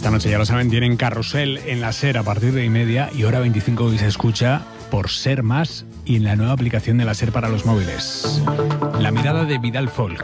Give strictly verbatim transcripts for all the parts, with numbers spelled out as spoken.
Esta noche, ya lo saben, tienen Carrusel en la SER a partir de y media y hora veinticinco hoy se escucha por Ser Más y en la nueva aplicación de la SER para los móviles. La mirada de Vidal Folk.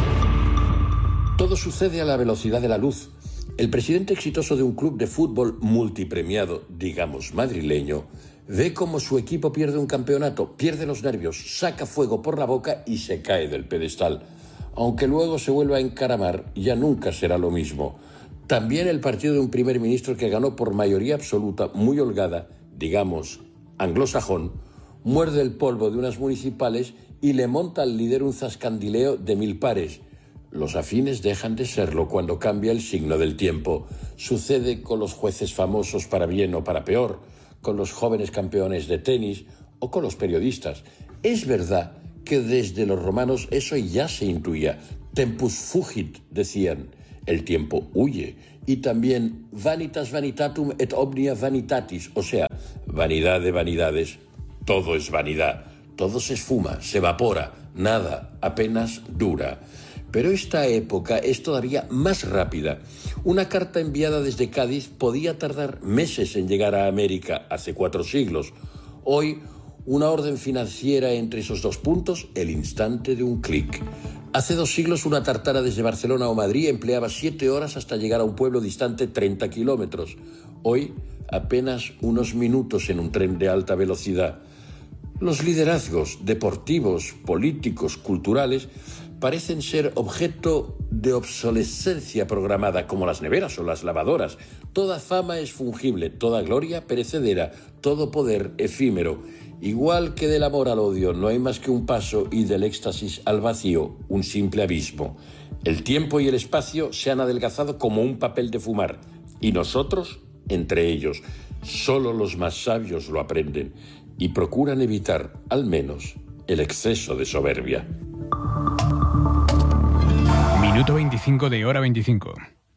Todo sucede a la velocidad de la luz. El presidente exitoso de un club de fútbol multipremiado, digamos madrileño, ve cómo su equipo pierde un campeonato, pierde los nervios, saca fuego por la boca y se cae del pedestal. Aunque luego se vuelva a encaramar, ya nunca será lo mismo. También el partido de un primer ministro que ganó por mayoría absoluta, muy holgada, digamos, anglosajón, muerde el polvo de unas municipales y le monta al líder un zascandileo de mil pares. Los afines dejan de serlo cuando cambia el signo del tiempo. Sucede con los jueces famosos para bien o para peor, con los jóvenes campeones de tenis o con los periodistas. Es verdad que desde los romanos eso ya se intuía. Tempus fugit, decían. El tiempo huye. Y también vanitas vanitatum et omnia vanitatis, o sea, vanidad de vanidades. Todo es vanidad. Todo se esfuma, se evapora. Nada, apenas dura. Pero esta época es todavía más rápida. Una carta enviada desde Cádiz podía tardar meses en llegar a América hace cuatro siglos. Hoy, una orden financiera entre esos dos puntos, el instante de un clic. Hace dos siglos, una tartara desde Barcelona o Madrid empleaba siete horas hasta llegar a un pueblo distante treinta kilómetros. Hoy, apenas unos minutos en un tren de alta velocidad. Los liderazgos deportivos, políticos, culturales parecen ser objeto de obsolescencia programada, como las neveras o las lavadoras. Toda fama es fungible, toda gloria perecedera, todo poder efímero. Igual que del amor al odio no hay más que un paso y del éxtasis al vacío un simple abismo. El tiempo y el espacio se han adelgazado como un papel de fumar y nosotros entre ellos. Solo los más sabios lo aprenden y procuran evitar, al menos, el exceso de soberbia. Minuto veinticinco de hora veinticinco.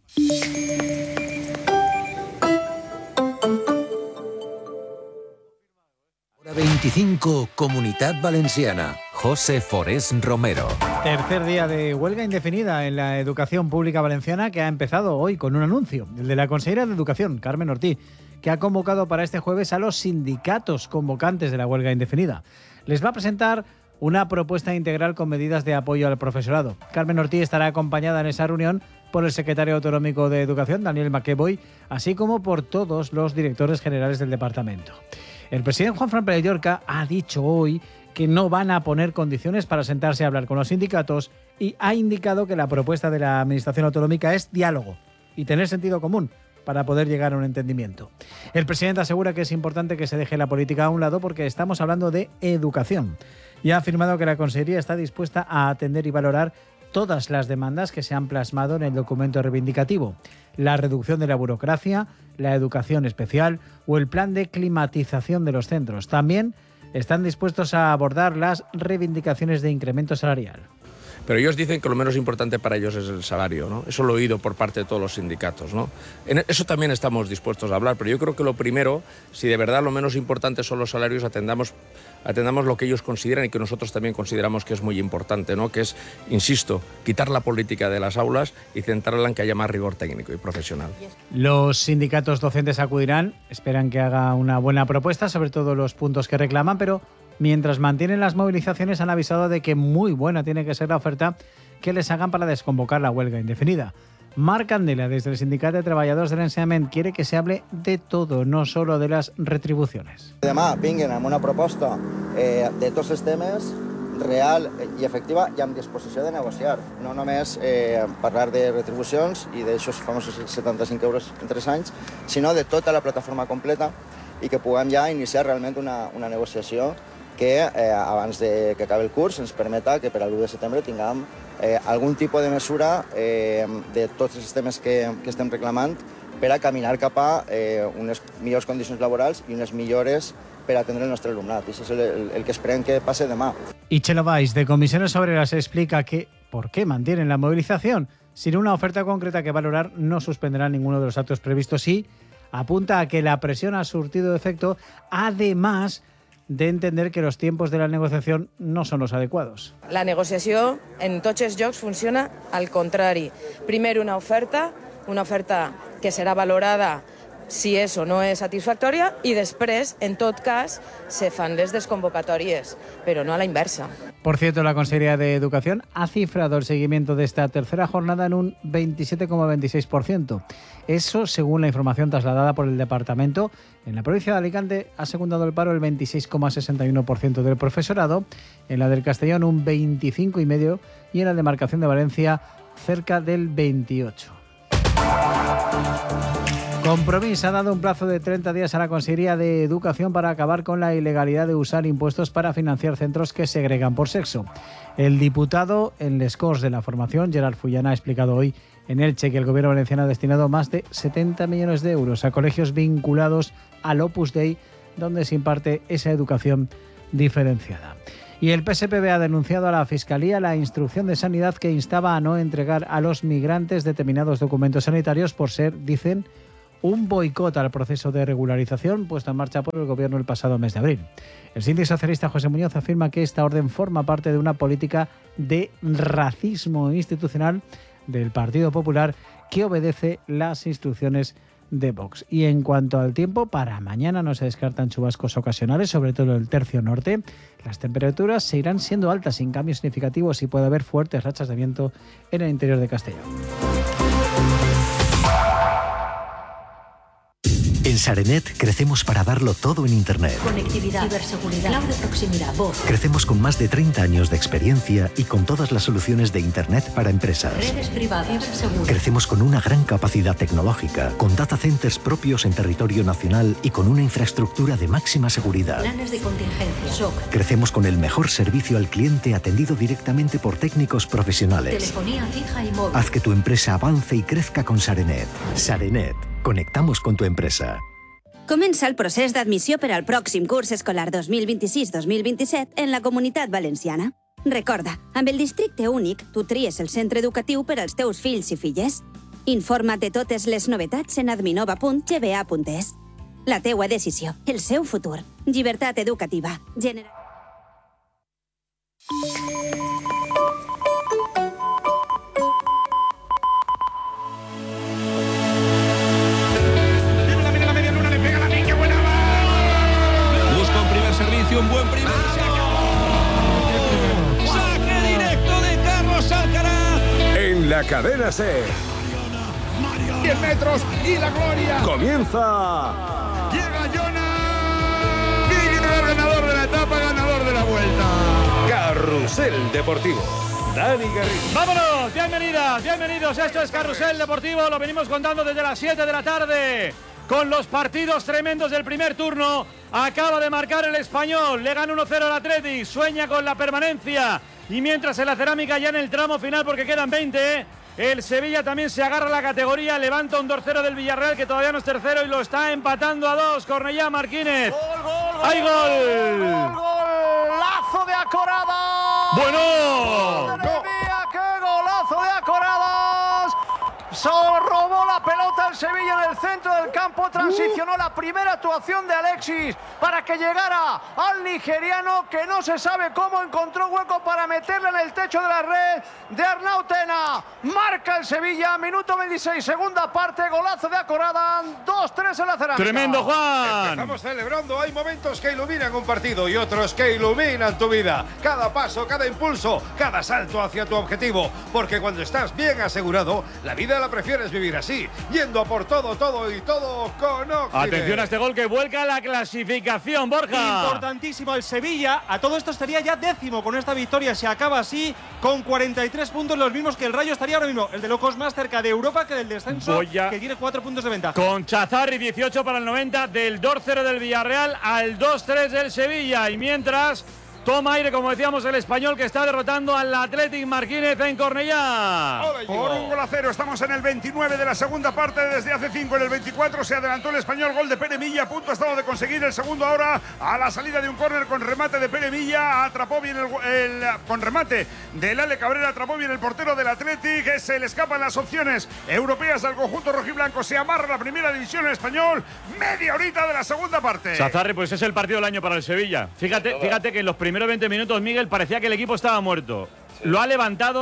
Hora veinticinco, Comunitat Valenciana. José Forés Romero. Tercer día de huelga indefinida en la educación pública valenciana, que ha empezado hoy con un anuncio, el de la consellera de Educación, Carmen Ortí, que ha convocado para este jueves a los sindicatos convocantes de la huelga indefinida. Les va a presentar una propuesta integral con medidas de apoyo al profesorado. Carmen Ortí estará acompañada en esa reunión por el secretario autonómico de Educación, Daniel McEvoy, así como por todos los directores generales del departamento. El presidente Juanfran Pérez Llorca ha dicho hoy que no van a poner condiciones para sentarse a hablar con los sindicatos y ha indicado que la propuesta de la Administración autonómica es diálogo y tener sentido común para poder llegar a un entendimiento. El presidente asegura que es importante que se deje la política a un lado porque estamos hablando de educación y ha afirmado que la Consejería está dispuesta a atender y valorar todas las demandas que se han plasmado en el documento reivindicativo: la reducción de la burocracia, la educación especial o el plan de climatización de los centros. También están dispuestos a abordar las reivindicaciones de incremento salarial. Pero ellos dicen que lo menos importante para ellos es el salario, ¿no? Eso lo he oído por parte de todos los sindicatos, ¿no? En eso también estamos dispuestos a hablar, pero yo creo que lo primero, si de verdad lo menos importante son los salarios, atendamos, atendamos lo que ellos consideran y que nosotros también consideramos que es muy importante, ¿no? Que es, insisto, quitar la política de las aulas y centrarla en que haya más rigor técnico y profesional. Los sindicatos docentes acudirán, esperan que haga una buena propuesta sobre todos los puntos que reclaman, pero mientras mantienen las movilizaciones han avisado de que muy buena tiene que ser la oferta que les hagan para desconvocar la huelga indefinida. Marc Candela, desde el Sindicato de Treballadors de l'Ensenyament, quiere que se hable de todo, no solo de las retribuciones. Demà vinguin amb una proposta eh, de tots els temes real i efectiva i amb disposició de negociar. No només eh, parlar de retribucions i d'aixòs famosos setanta-cinc euros en tres anys, sinó de tota la plataforma completa i que puguem ja iniciar realment una, una negociació que eh, abans de que acabi el curs ens permeta que per a l'u de setembre tinguem eh, algun tipus de mesura eh, de tots els temes que, que estem reclamant per a caminar cap a eh, unes millors condicions laborals i unes millores per atendre el nostre alumnat. I això és el, el que esperem que passe demà. Y Chelo Valls, de Comisiones Obreras, explica que por qué mantienen la movilización. Sin una oferta concreta que valorar, no suspenderán ninguno de los actos previstos y apunta a que la presión ha surtido efecto, además de entender que los tiempos de la negociación no son los adecuados. La negociació en tots els llocs funciona al contrari. Primer una oferta, una oferta que serà valorada si és o no és satisfactòria, i després, en tot cas, se fan les desconvocatòries, però no a la inversa. Por cierto, la Consejería de Educación ha cifrado el seguimiento de esta tercera jornada en un veintisiete coma veintiséis por ciento. Eso, según la información trasladada por el departamento. En la provincia de Alicante ha secundado el paro el veintiséis coma sesenta y uno por ciento del profesorado, en la del Castellón un veinticinco coma cinco por ciento y en la demarcación de Valencia cerca del veintiocho por ciento. Compromís ha dado un plazo de treinta días a la Consejería de Educación para acabar con la ilegalidad de usar impuestos para financiar centros que segregan por sexo. El diputado en les Corts de la Formación, Gerard Fullana, ha explicado hoy en Elche que el Gobierno valenciano ha destinado más de setenta millones de euros a colegios vinculados al Opus Dei, donde se imparte esa educación diferenciada. Y el P S P B ha denunciado a la Fiscalía la instrucción de Sanidad que instaba a no entregar a los migrantes determinados documentos sanitarios por ser, dicen, un boicot al proceso de regularización puesto en marcha por el Gobierno el pasado mes de abril. El síndico socialista José Muñoz afirma que esta orden forma parte de una política de racismo institucional del Partido Popular que obedece las instrucciones de Vox. Y en cuanto al tiempo, para mañana no se descartan chubascos ocasionales, sobre todo en el tercio norte. Las temperaturas seguirán siendo altas sin cambios significativos y puede haber fuertes rachas de viento en el interior de Castellón. En Sarenet crecemos para darlo todo en Internet. Conectividad, ciberseguridad, cloud de proximidad, voz. Crecemos con más de treinta años de experiencia y con todas las soluciones de Internet para empresas. Redes privadas, seguras. Crecemos con una gran capacidad tecnológica, con data centers propios en territorio nacional y con una infraestructura de máxima seguridad. Planes de contingencia, S O C. Crecemos con el mejor servicio al cliente atendido directamente por técnicos profesionales. Telefonía fija y móvil. Haz que tu empresa avance y crezca con Sarenet. Sarenet. Conectamos con tu empresa. Comença el procés d'admissió per al pròxim curs escolar dos mil vint-i-sis dos mil vint-i-set en la Comunitat Valenciana. Recorda, amb el districte únic, tu tries el centre educatiu per als teus fills i filles. Informa't de totes les novetats en adminova punt g b a punt e s. La teua decisió, el seu futur. Llibertat educativa. Genera... Un buen primer saque directo de Carlos Alcaraz en la cadena SER. diez metros y la gloria comienza. Llega Jonas Vingegaard, ganador de la etapa, ganador de la vuelta. Carrusel Deportivo. Dani Garrido. ¡Vámonos! Bienvenidas, bienvenidos. Esto es Carrusel Deportivo. Lo venimos contando desde las siete de la tarde. Con los partidos tremendos del primer turno. Acaba de marcar el Español. Le gana uno cero al Athletic. Sueña con la permanencia. Y mientras en la Cerámica, ya en el tramo final, porque quedan veinte, el Sevilla también se agarra a la categoría. Levanta un dos cero del Villarreal, que todavía no es tercero, y lo está empatando a dos. Cornellá Martínez. ¡Gol, gol, gol! ¡Hay gol! ¡Gol, golazo de Acorada! ¡Bueno! ¡Madre mía, qué golazo de Acoradas! Solo robó la pelota el Sevilla en el centro del campo, transicionó uh. la primera actuación de Alexis para que llegara al nigeriano, que no se sabe cómo encontró hueco para meterle en el techo de la red de Arnau Tena. Marca el Sevilla, minuto veintiséis, segunda parte, golazo de Acorada, dos tres en la Cerámica. ¡Tremendo, Juan! Estamos celebrando, hay momentos que iluminan un partido y otros que iluminan tu vida. Cada paso, cada impulso, cada salto hacia tu objetivo, porque cuando estás bien asegurado, la vida la prefieres vivir así, yendo a por todo, todo y todo con Octibet. Atención a este gol que vuelca la clasificación, Borja. Importantísimo el Sevilla. A todo esto estaría ya décimo con esta victoria. Se acaba así con cuarenta y tres puntos, los mismos que el Rayo. Estaría ahora mismo el de locos más cerca de Europa que del descenso, que tiene cuatro puntos de ventaja. Con Chazarri, dieciocho para el noventa, del dos cero del Villarreal al dos tres del Sevilla. Y mientras toma aire, como decíamos, el Español, que está derrotando al Athletic Martínez en Cornellá. Por un gol a cero, estamos en el veintinueve de la segunda parte. Desde hace cinco en el veinticuatro se adelantó el Español, gol de Pere Milla. A punto ha estado de conseguir el segundo ahora a la salida de un córner con remate de Pere Milla. Atrapó bien el, el con remate del Ale Cabrera, atrapó bien el portero del Athletic. Se le escapan las opciones europeas al conjunto rojiblanco. Se amarra la primera división en Español. Media horita de la segunda parte. Chazarri, pues es el partido del año para el Sevilla. Fíjate, fíjate que en los primeros veinte minutos, Miguel, parecía que el equipo estaba muerto. Sí. Lo ha levantado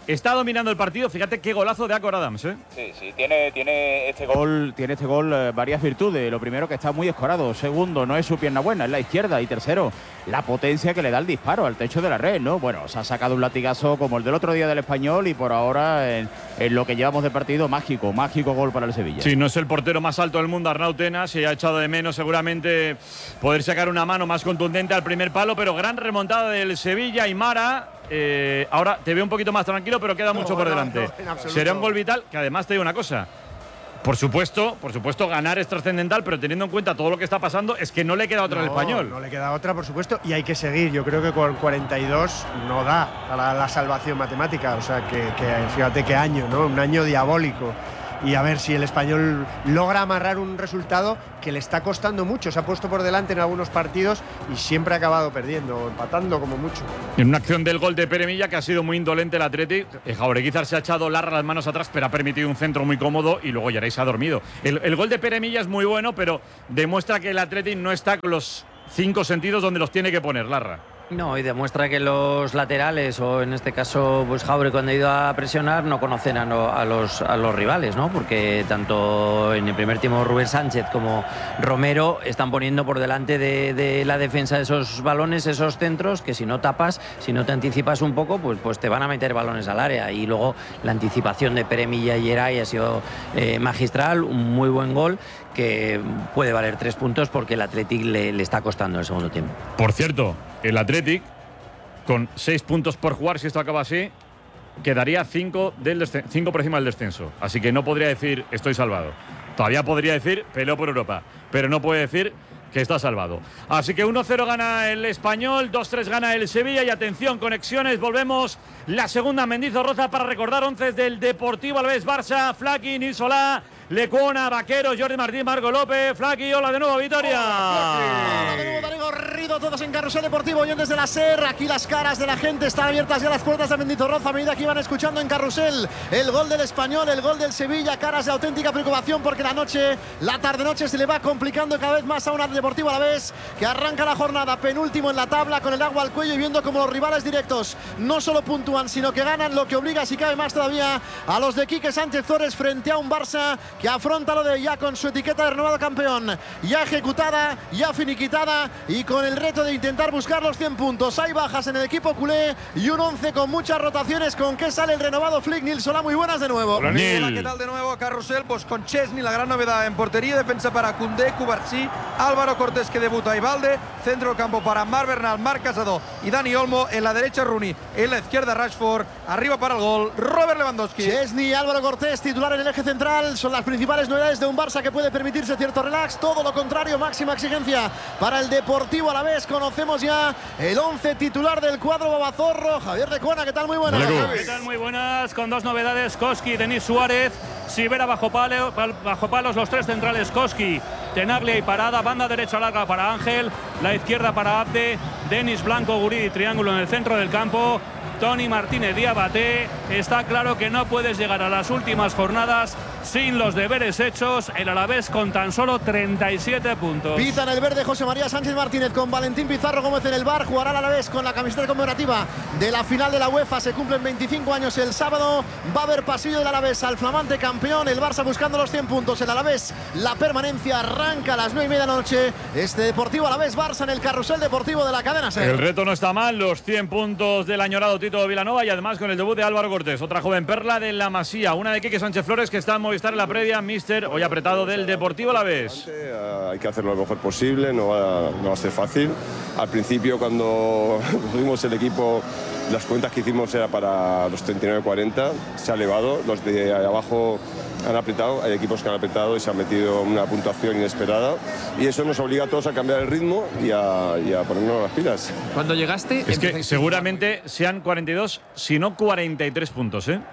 está dominando el partido. Fíjate qué golazo de Acor Adams, ¿eh? Sí, sí, tiene, tiene este gol, tiene este gol eh, varias virtudes. Lo primero, que está muy escorado. Segundo, no es su pierna buena, es la izquierda. Y tercero, la potencia que le da el disparo al techo de la red, ¿no? Bueno, se ha sacado un latigazo como el del otro día del Español y por ahora en, en lo que llevamos de partido, mágico, mágico gol para el Sevilla. Sí, no es el portero más alto del mundo, Arnau Tenas, y ha echado de menos seguramente poder sacar una mano más contundente al primer palo, pero gran remontada del Sevilla. Y Mara, eh, ahora te veo un poquito más tranquilo, pero queda mucho no, por no, delante. No, Será un gol vital, que además te digo una cosa. Por supuesto, por supuesto, ganar es trascendental, pero teniendo en cuenta todo lo que está pasando, es que no le queda otra no, al Español. No le queda otra, por supuesto, y hay que seguir. Yo creo que con cuarenta y dos no da para la salvación matemática. O sea, que, que fíjate qué año, ¿no? Un año diabólico. Y a ver si el Español logra amarrar un resultado que le está costando mucho. Se ha puesto por delante en algunos partidos y siempre ha acabado perdiendo, empatando como mucho. En una acción del gol de Pere Milla, que ha sido muy indolente el Athletic, Jaureguizar se ha echado Larra las manos atrás, pero ha permitido un centro muy cómodo y luego Yaray se ha dormido. El, el gol de Pere Milla es muy bueno, pero demuestra que el Athletic no está con los cinco sentidos donde los tiene que poner, Larra. No, y demuestra que los laterales, o en este caso pues Jaure, cuando ha ido a presionar, no conocen a, no, a, los, a los rivales, ¿no? Porque tanto en el primer tiempo Rubén Sánchez como Romero están poniendo por delante de, de la defensa de esos balones, esos centros, que si no tapas, si no te anticipas un poco, pues, pues te van a meter balones al área. Y luego la anticipación de Pere Milla y Yeray ha sido eh, magistral, un muy buen gol que puede valer tres puntos porque el Athletic le, le está costando el segundo tiempo. Por cierto, el Athletic, con seis puntos por jugar, si esto acaba así, quedaría cinco, del cinco por encima del descenso. Así que no podría decir estoy salvado. Todavía podría decir peleo por Europa, pero no puede decir que está salvado. Así que uno cero gana el Español, dos tres gana el Sevilla. Y atención, conexiones, volvemos la segunda Mendizorroza para recordar once del Deportivo Alavés. Barça, Flaki, Nil Solá, Lecuona, Vaquero, Jordi Martín, Marco López. Flaki, hola de nuevo, Vitoria. Hola de nuevo, Dani Gorrido, todos en Carrusel Deportivo, oyentes de la SER. Aquí las caras de la gente están abiertas ya las puertas de Mendizorroza a medida que iban escuchando en Carrusel el gol del Español, el gol del Sevilla. Caras de auténtica preocupación porque la noche, la tarde-noche se le va complicando cada vez más a una Deportivo Alavés que arranca la jornada penúltimo en la tabla con el agua al cuello y viendo como los rivales directos no solo puntúan sino que ganan, lo que obliga, si cabe más todavía, a los de Quique Sánchez Flores frente a un Barça que afronta lo de ya con su etiqueta de renovado campeón, ya ejecutada, ya finiquitada y con el reto de intentar buscar los cien puntos. Hay bajas en el equipo culé y un once con muchas rotaciones. ¿Con qué sale el renovado Flick? Nil Solá, muy buenas de nuevo. Hola, Hola, ¿qué tal de nuevo? Carrusel, pues con Chesney, la gran novedad en portería, defensa para Koundé, Cubarsí, Álvaro Cortés que debuta y Valde, centro del campo para Mar Bernal, Marc Casado y Dani Olmo, en la derecha Rooney, en la izquierda Rashford, arriba para el gol Robert Lewandowski. Chesney, Álvaro Cortés, titular en el eje central, son las principales novedades de un Barça que puede permitirse cierto relax, todo lo contrario, máxima exigencia para el Deportivo Alavés. Conocemos ya el once titular del cuadro babazorro. Javier Lecuona, ¿qué tal? Muy buenas. ¿Qué tal? Muy buenas, con dos novedades, Koski, Denis Suárez, Sivera bajo, palo, bajo palos, los tres centrales Koski, Tenaglia y Parada, banda derecha larga para Ángel, la izquierda para Abde, Denis Blanco, Guridi, triángulo en el centro del campo, Tony Martínez Diabaté. Está claro que no puedes llegar a las últimas jornadas sin los deberes hechos. El Alavés con tan solo treinta y siete puntos. Pita en el verde José María Sánchez Martínez con Valentín Pizarro Gómez en el bar. Jugará el Alavés con la camiseta conmemorativa de la final de la UEFA. Se cumplen veinticinco años el sábado. Va a haber pasillo del Alavés al flamante campeón. El Barça buscando los cien puntos. El Alavés, la permanencia, arranca a las nueve y media de la noche. Este Deportivo Alavés Barça en el Carrusel Deportivo de la cadena SER. El reto no está mal. Los cien puntos del añorado Tito Vilanova y además con el debut de Álvaro Cortés, otra joven perla de la Masía, una de Quique Sánchez Flores que está en Movistar en la previa, míster hoy apretado del Deportivo Alavés. Hay que hacerlo lo mejor posible, no va, no va a ser fácil. Al principio cuando tuvimos el equipo, las cuentas que hicimos era para los treinta y nueve cuarenta, se ha elevado, los de abajo han apretado, hay equipos que han apretado y se han metido una puntuación inesperada y eso nos obliga a todos a cambiar el ritmo y a, y a ponernos las pilas. Cuando llegaste... Es que seguramente sean cuarenta y dos, si no cuarenta y tres puntos, ¿eh?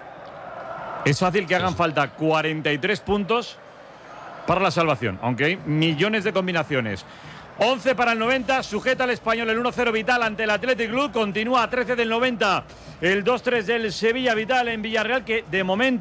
Es fácil que hagan falta cuarenta y tres puntos para la salvación, aunque hay millones de combinaciones. once para el noventa, sujeta al Español el uno cero vital ante el Athletic Club, continúa a trece del noventa el dos tres del Sevilla vital en Villarreal, que de momento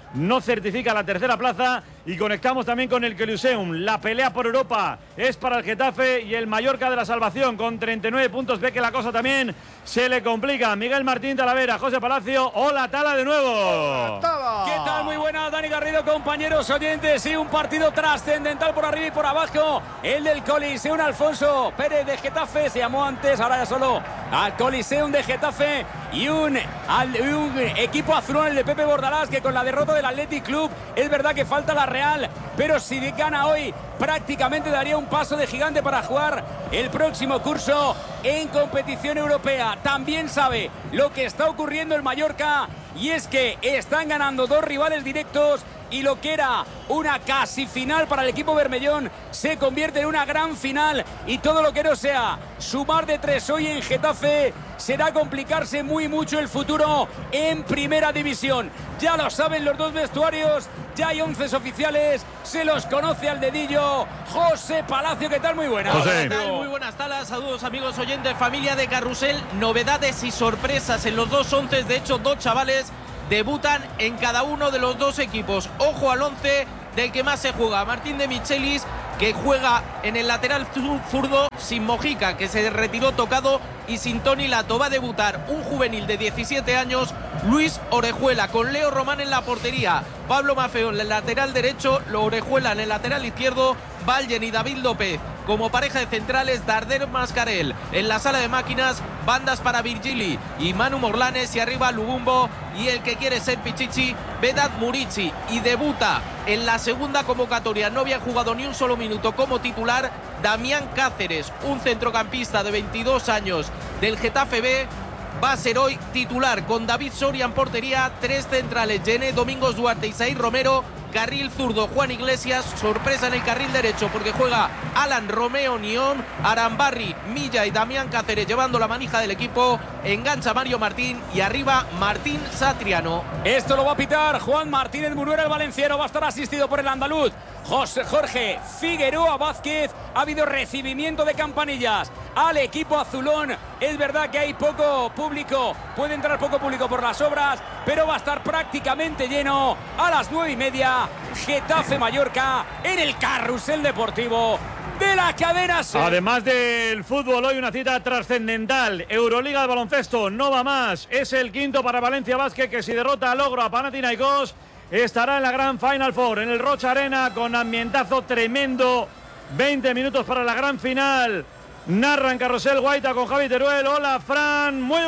no certifica la tercera plaza. Y conectamos también con el Coliseum. La pelea por Europa es para el Getafe y el Mallorca de la salvación con treinta y nueve puntos. Ve que la cosa también se le complica. Miguel Martín Talavera, José Palacio. Hola, Tala, de nuevo. Hola, Tala. ¿Qué tal? Muy buenas, Dani Garrido, compañeros oyentes. Sí, un partido trascendental por arriba y por abajo. El del Coliseum Alfonso Pérez de Getafe. Se llamó antes, ahora ya solo al Coliseum de Getafe. Y un, al, un equipo azulón, el de Pepe Bordalás, que con la derrota del Athletic Club, es verdad que falta la Real, pero si gana hoy prácticamente daría un paso de gigante para jugar el próximo curso en competición europea. También sabe lo que está ocurriendo en Mallorca, y es que están ganando dos rivales directos, y lo que era una casi final para el equipo bermellón se convierte en una gran final, y todo lo que no sea sumar de tres hoy en Getafe será complicarse muy mucho el futuro en primera división. Ya lo saben los dos vestuarios, ya hay once oficiales, se los conoce al dedillo. José Palacio, ¿qué tal? Muy buenas. José. ¿Qué tal? Muy buenas talas, saludos amigos oyentes, familia de Carrusel. Novedades y sorpresas en los dos once, de hecho dos chavales debutan en cada uno de los dos equipos. Ojo al once del que más se juega. Martín de Michelis, que juega en el lateral zurdo sin Mojica, que se retiró tocado, y sin Toni Lato. Va a debutar un juvenil de diecisiete años, Luis Orejuela, con Leo Román en la portería, Pablo Maffeo en el lateral derecho, lo Orejuela en el lateral izquierdo, Vallen y David López como pareja de centrales, Darder Mascarel en la sala de máquinas, bandas para Virgili y Manu Morlanes, y arriba Lubumbo y el que quiere ser Pichichi, Vedat Murici. Y debuta en la segunda convocatoria, no había jugado ni un solo minuto como titular, Damián Cáceres, un centrocampista de veintidós años del Getafe B. Va a ser hoy titular con David Soria en portería, tres centrales, Yené, Domingos Duarte y Said Romero, carril zurdo Juan Iglesias, sorpresa en el carril derecho porque juega Alan Romeo Nión, Arambarri, Milla y Damián Cáceres llevando la manija del equipo, engancha Mario Martín y arriba Martín Satriano. Esto lo va a pitar Juan Martínez Munuera, el valenciano, va a estar asistido por el andaluz José Jorge Figueroa Vázquez. Ha habido recibimiento de campanillas al equipo azulón. Es verdad que hay poco público, puede entrar poco público por las obras, pero va a estar prácticamente lleno a las nueve y media. Getafe Mallorca en el Carrusel Deportivo de la cadena SER. Además del fútbol, hoy una cita trascendental. Euroliga de baloncesto, no va más. Es el quinto para Valencia Basket, que si derrota a Logro a Panathinaikos estará en la gran Final Four en el Rocha Arena con ambientazo tremendo. veinte minutos para la gran final. Narra en Carrusel Guaita con Javi Teruel. Hola, Fran, muy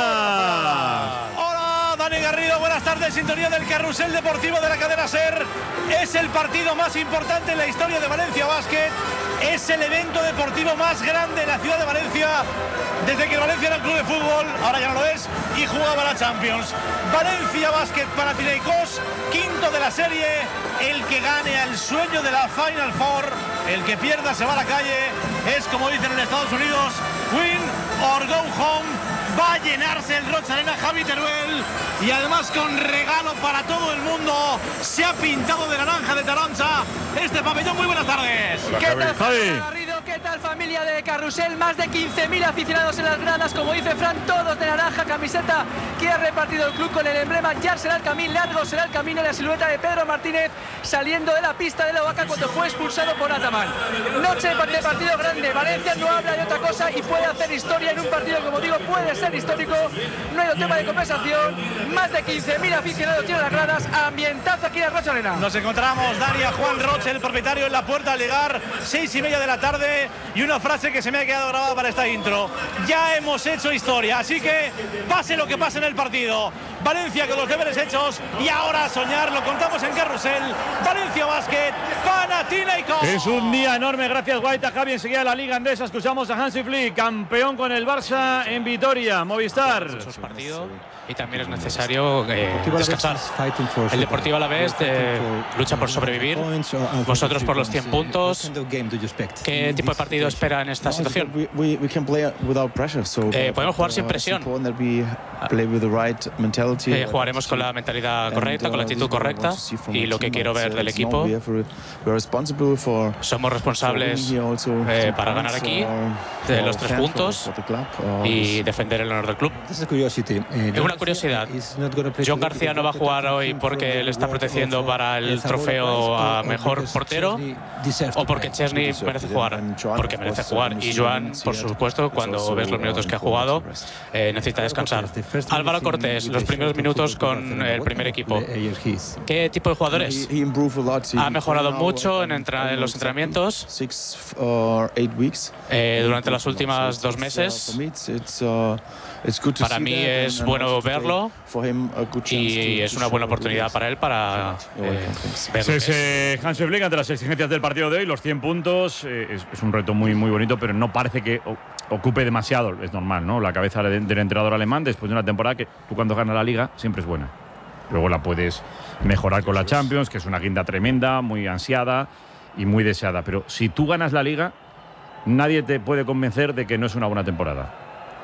buenas. Hola, Dani Garrido, buenas tardes. Sintonía del Carrusel Deportivo de la cadena SER. Es el partido más importante en la historia de Valencia Basket. Es el evento deportivo más grande en la ciudad de Valencia desde que Valencia era un club de fútbol, ahora ya no lo es, y jugaba la Champions. Valencia Basket Panathinaikos, quinto de la serie. El que gane al sueño de la Final Four, el que pierda se va a la calle. Es como dicen en Estados Unidos, win or go home. Va a llenarse el Rocha Arena, Javi Teruel, y además con regalo para todo el mundo. Se ha pintado de naranja, de tarancha este pabellón. Muy buenas tardes. ¿Qué tal, Javi Garrido? ¿Qué tal, familia de Carrusel? Más de quince mil aficionados en las gradas, como dice Fran, todos de naranja, camiseta que ha repartido el club con el emblema. Ya será el camino, largo será el camino, la silueta de Pedro Martínez saliendo de la pista de la Vaca cuando fue expulsado por Ataman. Noche de partido grande. Valencia no habla de otra cosa y puede hacer historia en un partido, como digo, puede ser histórico. No hay un tema de conversación. Más de quince mil aficionados tienen las gradas. Ambientazo aquí en el Rocha Arena. Nos encontramos, Dani, a Juan Roche, el propietario, en la puerta al llegar, seis y media de la tarde, y una frase que se me ha quedado grabada para esta intro: ya hemos hecho historia, así que pase lo que pase en el partido, Valencia con los deberes hechos, y ahora a soñar. Lo contamos en Carrusel. Valencia Basket, Panathinaikos. Es un día enorme, gracias Guaita. Javi, enseguida la Liga Andesa. Escuchamos a Hansi Flick, campeón con el Barça en Vitoria, Movistar. Partido, y también es necesario eh, descansar. El Deportivo Alavés eh, lucha por sobrevivir, vosotros por los cien puntos. ¿Qué tipo de partido espera en esta situación? Eh, podemos jugar sin presión. Eh, jugaremos con la mentalidad correcta, con la actitud correcta y lo que quiero ver del equipo. Somos responsables eh, para ganar aquí de los tres puntos y defender el honor del club. Es una curiosidad. John García no va a jugar hoy porque le está protegiendo para el trofeo a mejor portero o porque Chesney merece jugar, porque merece jugar. Y Joan, por supuesto, cuando ves los minutos que ha jugado, eh, necesita descansar. Álvaro Cortés, los primeros minutos con el primer equipo. ¿Qué tipo de jugadores? Ha mejorado mucho en, entra en los entrenamientos eh, durante las últimas dos meses. Para mí es bueno verlo y es una buena oportunidad para él para eh, ver. Es eh, Hansi Flick ante las exigencias del partido de hoy, los cien puntos. Eh, es, es un reto muy, muy bonito, pero no parece que ocupe demasiado, es normal, ¿no? La cabeza de, del entrenador alemán después de una temporada que tú cuando ganas la Liga siempre es buena. Luego la puedes mejorar con la Champions, que es una guinda tremenda, muy ansiada y muy deseada. Pero si tú ganas la Liga, nadie te puede convencer de que no es una buena temporada.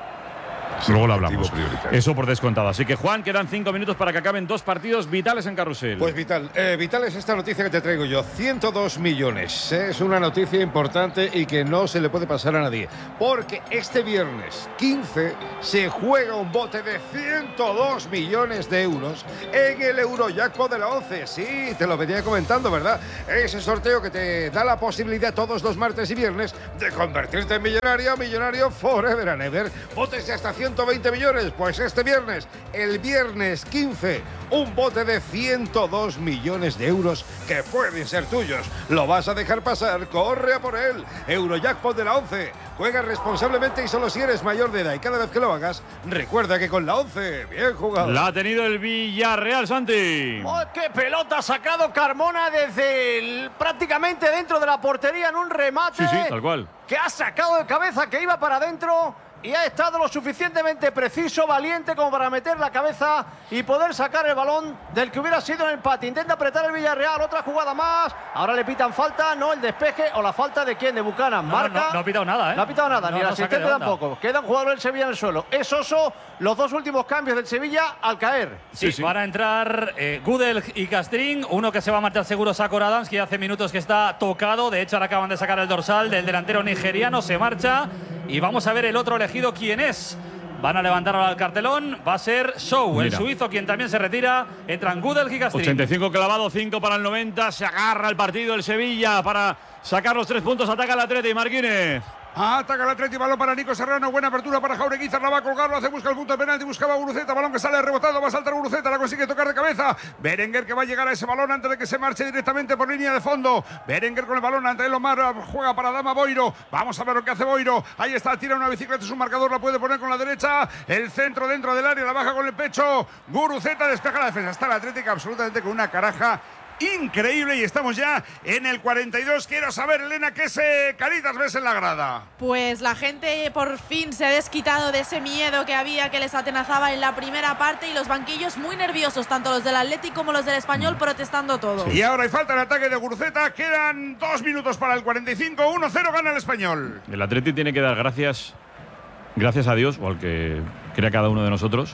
Luego lo hablamos. Eso por descontado. Así que, Juan, quedan cinco minutos para que acaben dos partidos vitales en Carrusel. Pues vital. Eh, vital es esta noticia que te traigo yo. ciento dos millones. Es una noticia importante y que no se le puede pasar a nadie. Porque este viernes quince se juega un bote de ciento dos millones de euros en el Eurojackpot de la once. Sí, te lo venía comentando, ¿verdad? Ese sorteo que te da la posibilidad todos los martes y viernes de convertirte en millonario, millonario forever and ever. Botes de hasta ciento veinte millones, pues este viernes, el viernes quince, un bote de ciento dos millones de euros que pueden ser tuyos. ¿Lo vas a dejar pasar? Corre a por él. Eurojackpot de la once. Juega responsablemente y solo si eres mayor de edad. Y cada vez que lo hagas, recuerda que con la once, bien jugado. La ha tenido el Villarreal, Santi. Oh, ¡qué pelota ha sacado Carmona desde el, prácticamente dentro de la portería en un remate! Sí, sí, tal cual. Que ha sacado de cabeza, que iba para adentro. Y ha estado lo suficientemente preciso, valiente como para meter la cabeza y poder sacar el balón del que hubiera sido el empate. Intenta apretar el Villarreal, otra jugada más. Ahora le pitan falta, no el despeje o la falta de quién, de Buchanan. No, Marca. no, no, no ha pitado nada, ¿eh? No ha pitado nada, no, ni el no asistente tampoco. Queda un jugador del Sevilla en el suelo. Es Oso, los dos últimos cambios del Sevilla al caer. Sí, sí, sí. Van a entrar eh, Gudel y Castrín. Uno que se va a marchar seguro, Sakor Adams, que hace minutos que está tocado. De hecho, ahora acaban de sacar el dorsal del delantero nigeriano. Se marcha. Y vamos a ver el otro elegido quién es. Van a levantar ahora el cartelón. Va a ser Show, Mira. el suizo, quien también se retira. Entran Gudel y Castrín. ochenta y cinco clavado, cinco para el noventa. Se agarra el partido el Sevilla para sacar los tres puntos. Ataca el Atleti, Marquínez. Ataca el Atleti, balón para Nico Serrano, buena apertura para Jaureguizar, la va a colgar, lo hace, busca el punto de penalti, buscaba Guruceta, balón que sale rebotado, va a saltar Guruceta, la consigue tocar de cabeza. Berenguer que va a llegar a ese balón antes de que se marche directamente por línea de fondo. Berenguer con el balón ante el Omar, juega para Dama Boiro. Vamos a ver lo que hace Boiro. Ahí está, tira una bicicleta, es un marcador, la puede poner con la derecha. El centro dentro del área, la baja con el pecho. Guruceta despeja la defensa. Está el Atlético absolutamente con una caraja increíble y estamos ya en el cuarenta y dos. Quiero saber, Elena, ¿qué se caritas ves en la grada? Pues la gente por fin se ha desquitado de ese miedo que había, que les atenazaba en la primera parte, y los banquillos muy nerviosos, tanto los del Athletic como los del Español, protestando todo. Sí. Y ahora hay falta el ataque de Guruceta, quedan dos minutos para el cuarenta y cinco, uno cero gana el Español. El Athletic tiene que dar gracias, gracias a Dios, o al que crea cada uno de nosotros,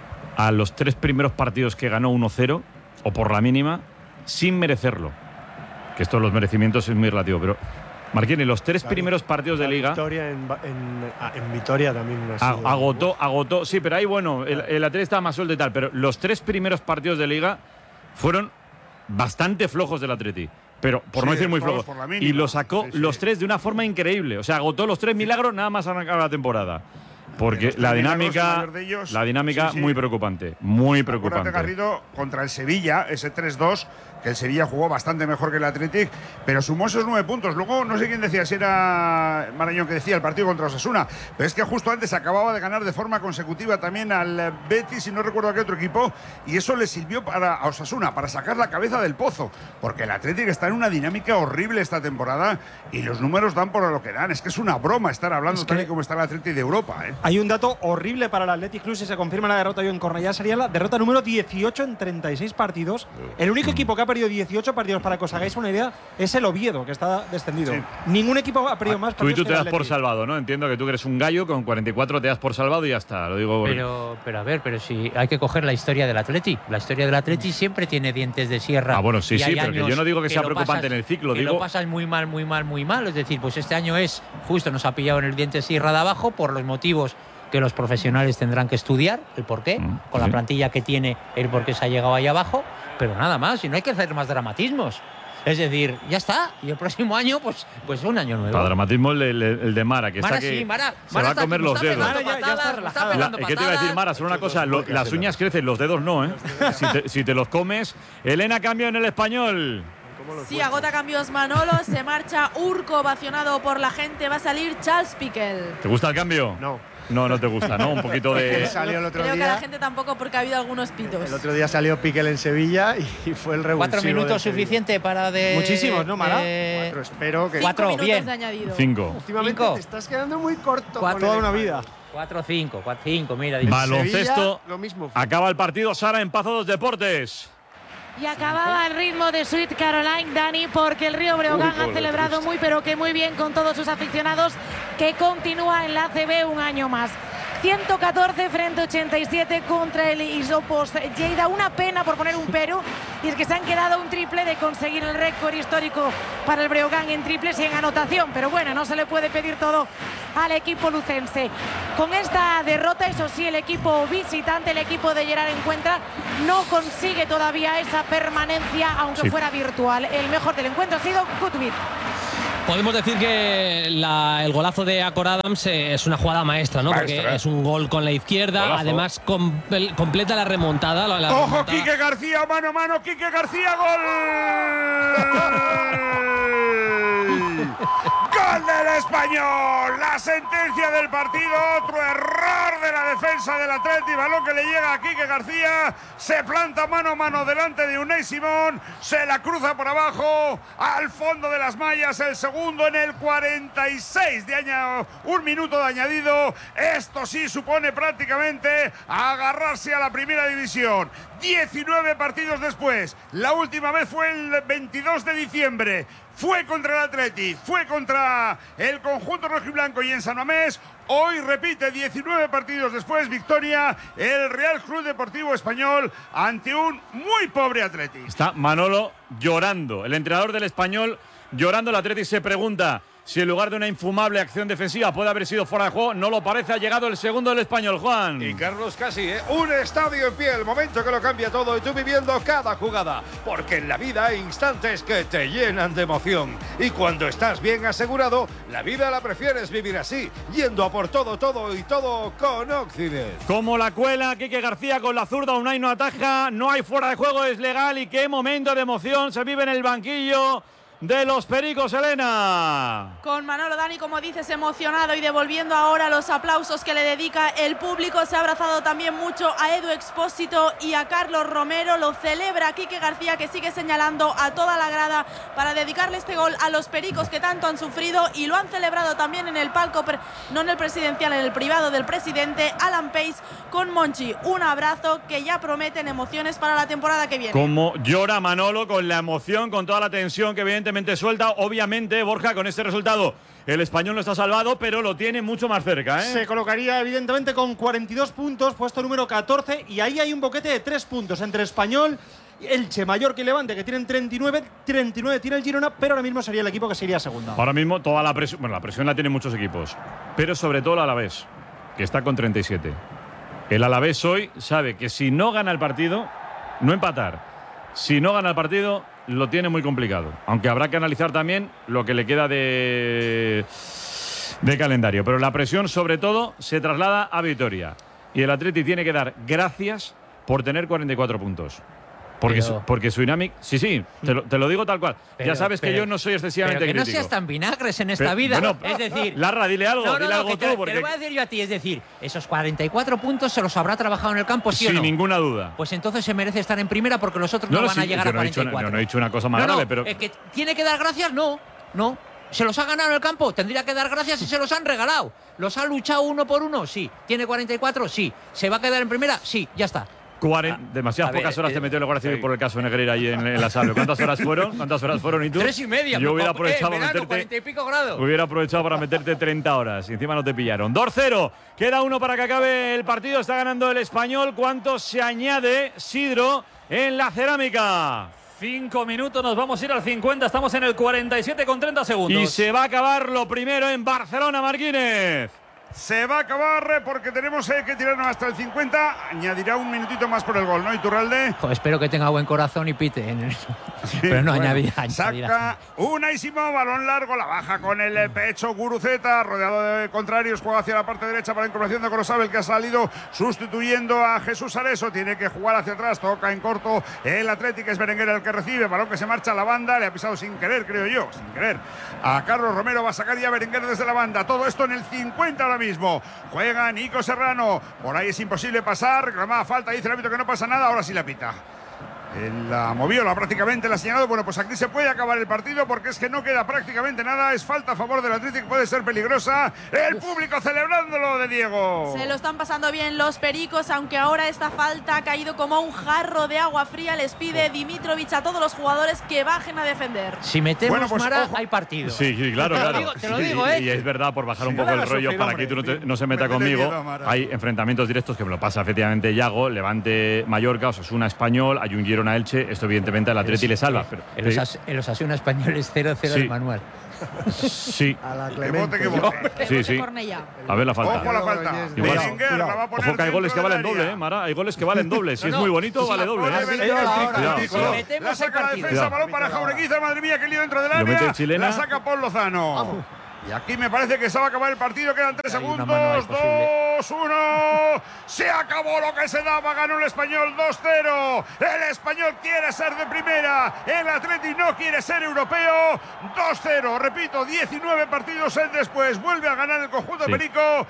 a los tres primeros partidos que ganó uno cero, o por la mínima, sin merecerlo. Que esto de los merecimientos es muy relativo, pero Marquini, los tres claro, primeros partidos de Liga. Victoria en, en, en Vitoria también. Sido, agotó, ¿no? agotó. Sí, pero ahí, bueno, el, el Atleti estaba más suelto y tal, pero los tres primeros partidos de Liga fueron bastante flojos del Atleti. Pero, por sí, no decir muy flojos. Y lo sacó sí, sí. los tres de una forma increíble. O sea, agotó los tres milagros nada más arrancar la temporada. Porque la dinámica, ellos, la dinámica sí, sí. muy preocupante, muy preocupante. Acuérdate, Garrido, contra el Sevilla, ese tres dos, que el Sevilla jugó bastante mejor que el Athletic, pero sumó esos nueve puntos. Luego, no sé quién decía, si era Marañón que decía el partido contra Osasuna, pero es que justo antes acababa de ganar de forma consecutiva también al Betis, y no recuerdo a qué otro equipo, y eso le sirvió para a Osasuna, para sacar la cabeza del pozo, porque el Athletic está en una dinámica horrible esta temporada, y los números dan por lo que dan. Es que es una broma estar hablando tal y como está el Athletic de Europa, ¿eh? Hay un dato horrible para el Athletic Club, si se confirma la derrota hoy en Cornellá, sería la derrota número dieciocho en treinta y seis partidos. El único equipo que ha perdido dieciocho partidos, para que os hagáis una idea, es el Oviedo, que está descendido. Sí. Ningún equipo ha perdido más Tú y partidos. tú te das por salvado, ¿no? Entiendo que tú que eres un gallo, con cuarenta y cuatro te das por salvado y ya está. Lo digo. Pero, pero a ver, pero si hay que coger la historia del Atleti. La historia del Atleti siempre tiene dientes de sierra. Ah, bueno, sí, sí, pero que yo no digo que, que sea preocupante pasas, en el ciclo. Que digo… lo pasas muy mal, muy mal, muy mal. Es decir, pues este año es justo, nos ha pillado en el diente de sierra de abajo por los motivos que los profesionales tendrán que estudiar, el porqué, mm, con sí. la plantilla que tiene, el por qué se ha llegado ahí abajo, pero nada más, y no hay que hacer más dramatismos. Es decir, ya está, y el próximo año, pues, pues un año nuevo. Para dramatismo el, el, el de Mara, que Mara, está que sí, Mara, se Mara va a comer está, los dedos. Mara ya, ya está relajada. La, ¿Qué te iba a decir, Mara? Solo una cosa, lo, las uñas crecen, los dedos no, ¿eh? si, te, si te los comes. Elena, cambio en el Español. Sí, agota cambios Manolo, se marcha Urco, ovacionado por la gente, va a salir Charles Piquel. ¿Te gusta el cambio? No. No, no te gusta, ¿no? Un poquito de… salió el otro Creo día, que a la gente tampoco, porque ha habido algunos pitos. El otro día salió Piquel en Sevilla y fue el revulsivo. ¿Cuatro minutos suficiente para de… Muchísimos, ¿no, Mara? Eh, Cuatro, espero que… Cinco Cuatro, minutos bien. de añadido. Cinco. Últimamente Cinco. te estás quedando muy corto. Cuatro, toda una vida. Cuatro, cinco, cuatro, cinco, mira. Baloncesto. Sevilla, lo mismo. Acaba el partido, Sara, en Pazo dos Deportes. Y acababa el ritmo de Sweet Caroline, Dani, porque el Río Breogán Uy, ha celebrado muy pero que muy bien con todos sus aficionados, que continúa en la A C B un año más. ciento catorce frente a ochenta y siete contra el Isopos Lleida. Una pena por poner un pero, y es que se han quedado un triple de conseguir el récord histórico para el Breogán en triples y en anotación, pero bueno, no se le puede pedir todo al equipo lucense. Con esta derrota, eso sí, el equipo visitante, el equipo de Gerard Encuentra, no consigue todavía esa permanencia, aunque sí. fuera virtual. El mejor del encuentro ha sido Kutbit. Podemos decir que la, el golazo de Akor Adams es una jugada maestra, ¿no? Maestra. Porque es un gol con la izquierda, golazo. Además com, el, completa la remontada. La, la ¡Ojo, remontada. Quique García, mano a mano, Quique García, gol! ¡Gol del Español! La sentencia del partido, otro error de la defensa del Atleti, balón que le llega a Quique García, se planta mano a mano delante de Unai Simón, se la cruza por abajo, al fondo de las mallas, el segundo en el cuarenta y seis de año, un minuto de añadido. Esto sí supone prácticamente agarrarse a la primera división. diecinueve partidos después, la última vez fue el veintidós de diciembre. Fue contra el Atleti, fue contra el conjunto rojiblanco y en San Mamés. Hoy repite, diecinueve partidos después, victoria el Real Club Deportivo Español ante un muy pobre Atleti. Está Manolo llorando, el entrenador del Español llorando. El Atleti se pregunta si en lugar de una infumable acción defensiva puede haber sido fuera de juego. No lo parece, ha llegado el segundo del Español, Juan. Y Carlos casi, ¿eh? Un estadio en pie, el momento que lo cambia todo y tú viviendo cada jugada. Porque en la vida hay instantes que te llenan de emoción. Y cuando estás bien asegurado, la vida la prefieres vivir así, yendo a por todo, todo y todo con Occident. Como la cuela, Quique García con la zurda, Unai no ataja, no hay fuera de juego, es legal. Y qué momento de emoción se vive en el banquillo de los Pericos, Elena. Con Manolo, Dani, como dices, emocionado y devolviendo ahora los aplausos que le dedica el público. Se ha abrazado también mucho a Edu Expósito y a Carlos Romero. Lo celebra Quique García, que sigue señalando a toda la grada para dedicarle este gol a los Pericos, que tanto han sufrido, y lo han celebrado también en el palco, no en el presidencial, en el privado del presidente Alan Pace con Monchi. Un abrazo que ya prometen emociones para la temporada que viene. Como llora Manolo con la emoción, con toda la tensión que evidentemente suelta. Obviamente, Borja, con este resultado el Español no está salvado, pero lo tiene mucho más cerca, ¿eh? Se colocaría evidentemente con cuarenta y dos puntos, puesto número catorce, y ahí hay un boquete de tres puntos entre Español, Elche, Mallorca y Levante, que tienen treinta y nueve, treinta y nueve tiene el Girona, pero ahora mismo sería el equipo que sería segunda. Ahora mismo toda la presión, bueno, la presión la tienen muchos equipos, pero sobre todo el Alavés, que está con treinta y siete. El Alavés hoy sabe que si no gana el partido, no empatar, si no gana el partido, lo tiene muy complicado. Aunque habrá que analizar también lo que le queda de, de calendario. Pero la presión, sobre todo, se traslada a Vitoria. Y el Atleti tiene que dar gracias por tener cuarenta y cuatro puntos. Porque, pero, su, porque su Dynamic… Sí, sí, te lo, te lo digo tal cual. Pero, ya sabes pero, que yo no soy excesivamente pero que crítico. no seas tan vinagres en esta pero, vida. Bueno, es decir… Larra, dile algo, no, no, dile no, algo te, tú. Porque te lo voy a decir yo a ti. Es decir, esos cuarenta y cuatro puntos se los habrá trabajado en el campo, ¿sí o no? Sin ninguna duda. Pues entonces se merece estar en primera, porque los otros no, no van sí, a llegar a cuarenta y cuatro. No, no he dicho una cosa más no, grave, no, pero… Es que tiene que dar gracias, no, no. ¿Se los ha ganado en el campo? Tendría que dar gracias y se los han regalado. ¿Los ha luchado uno por uno? Sí. ¿Tiene cuarenta y cuatro? Sí. ¿Se va a quedar en primera? Sí, ya está. Cuaren, demasiadas ver, pocas horas eh, te metió el Guardia Civil por el caso Negreira ahí en, en la sala. ¿Cuántas horas fueron? ¿Cuántas horas fueron? ¿Y tú? Tres y media. Yo hubiera eh, aprovechado para verano, meterte. cuarenta y pico grados. Hubiera aprovechado para meterte treinta horas y encima no te pillaron. dos cero. Queda uno para que acabe el partido. Está ganando el Español. ¿Cuánto se añade, Sidro, en la cerámica? Cinco minutos, nos vamos a ir al cincuenta. Estamos en el cuarenta y siete con treinta segundos. Y se va a acabar lo primero en Barcelona, Marquínez. Se va a acabar porque tenemos eh, que tirarnos hasta el cincuenta. Añadirá un minutito más por el gol, ¿no? Iturralde. Pues espero que tenga buen corazón y pite en el... Sí, Pero no bueno, añadirá. Saca Unai Simón, balón largo, la baja con el pecho Guruceta, rodeado de contrarios, juega hacia la parte derecha para la incorporación de Gorosabel, que ha salido sustituyendo a Jesús Areso. Tiene que jugar hacia atrás, toca en corto el Atlético, es Berenguer el que recibe, balón que se marcha a la banda, le ha pisado sin querer, creo yo, sin querer. A Carlos Romero va a sacar ya Berenguer desde la banda, todo esto en el cincuenta ahora mismo. Juega Nico Serrano, por ahí es imposible pasar, reclamada falta, dice el árbitro que no pasa nada, ahora sí la pita. Él la movió, la prácticamente la ha señalado. Bueno, pues aquí se puede acabar el partido porque es que no queda prácticamente nada. Es falta a favor del Atlético, puede ser peligrosa. El público celebrándolo de Diego. Se lo están pasando bien los pericos, aunque ahora esta falta ha caído como un jarro de agua fría. Les pide Dimitrovic a todos los jugadores que bajen a defender. Si metemos Bueno, pues, Mara, ojo. hay partido. Sí, sí, claro, Te lo claro. digo, te lo Sí, digo, y, ¿eh? y es verdad, por bajar un Sí, poco no el hagas rollo sufrir, para hombre. que tú no, te- no se meta Métele conmigo. miedo, Mara. Hay enfrentamientos directos que me lo pasa efectivamente Yago, Levante Mallorca, Osasuna Español, hay un Girona Elche. Esto evidentemente al Atleti le salva. Pero, En los, as- en los Asuna españoles cero cero Sí. el manual. sí, A la Que Clemente. bote, que bote. sí, sí. Cornella. A ver la falta. Ojo a la falta. Igual. Berenguer la va a poner Ojo que hay goles que dentro valen del doble, área. ¿eh, Mara? Hay goles que valen doble. Si No, es no. muy bonito, vale doble. Pone ¿eh? Berenguer, ahora, cuidado, Si cuidado. metemos La saca el la partido. defensa, Cuidado. balón para Jaureguizar, madre mía, qué lío dentro del Lo mete área. Chilena. La saca Paul Lozano. Y aquí me parece que se va a acabar el partido, quedan tres Hay una segundos. mano ahí posible. dos uno. Se acabó lo que se daba, ganó el Español dos cero. El Español quiere ser de primera, el Atleti no quiere ser europeo. dos cero, repito, diecinueve partidos el después. Vuelve a ganar el conjunto Sí. perico.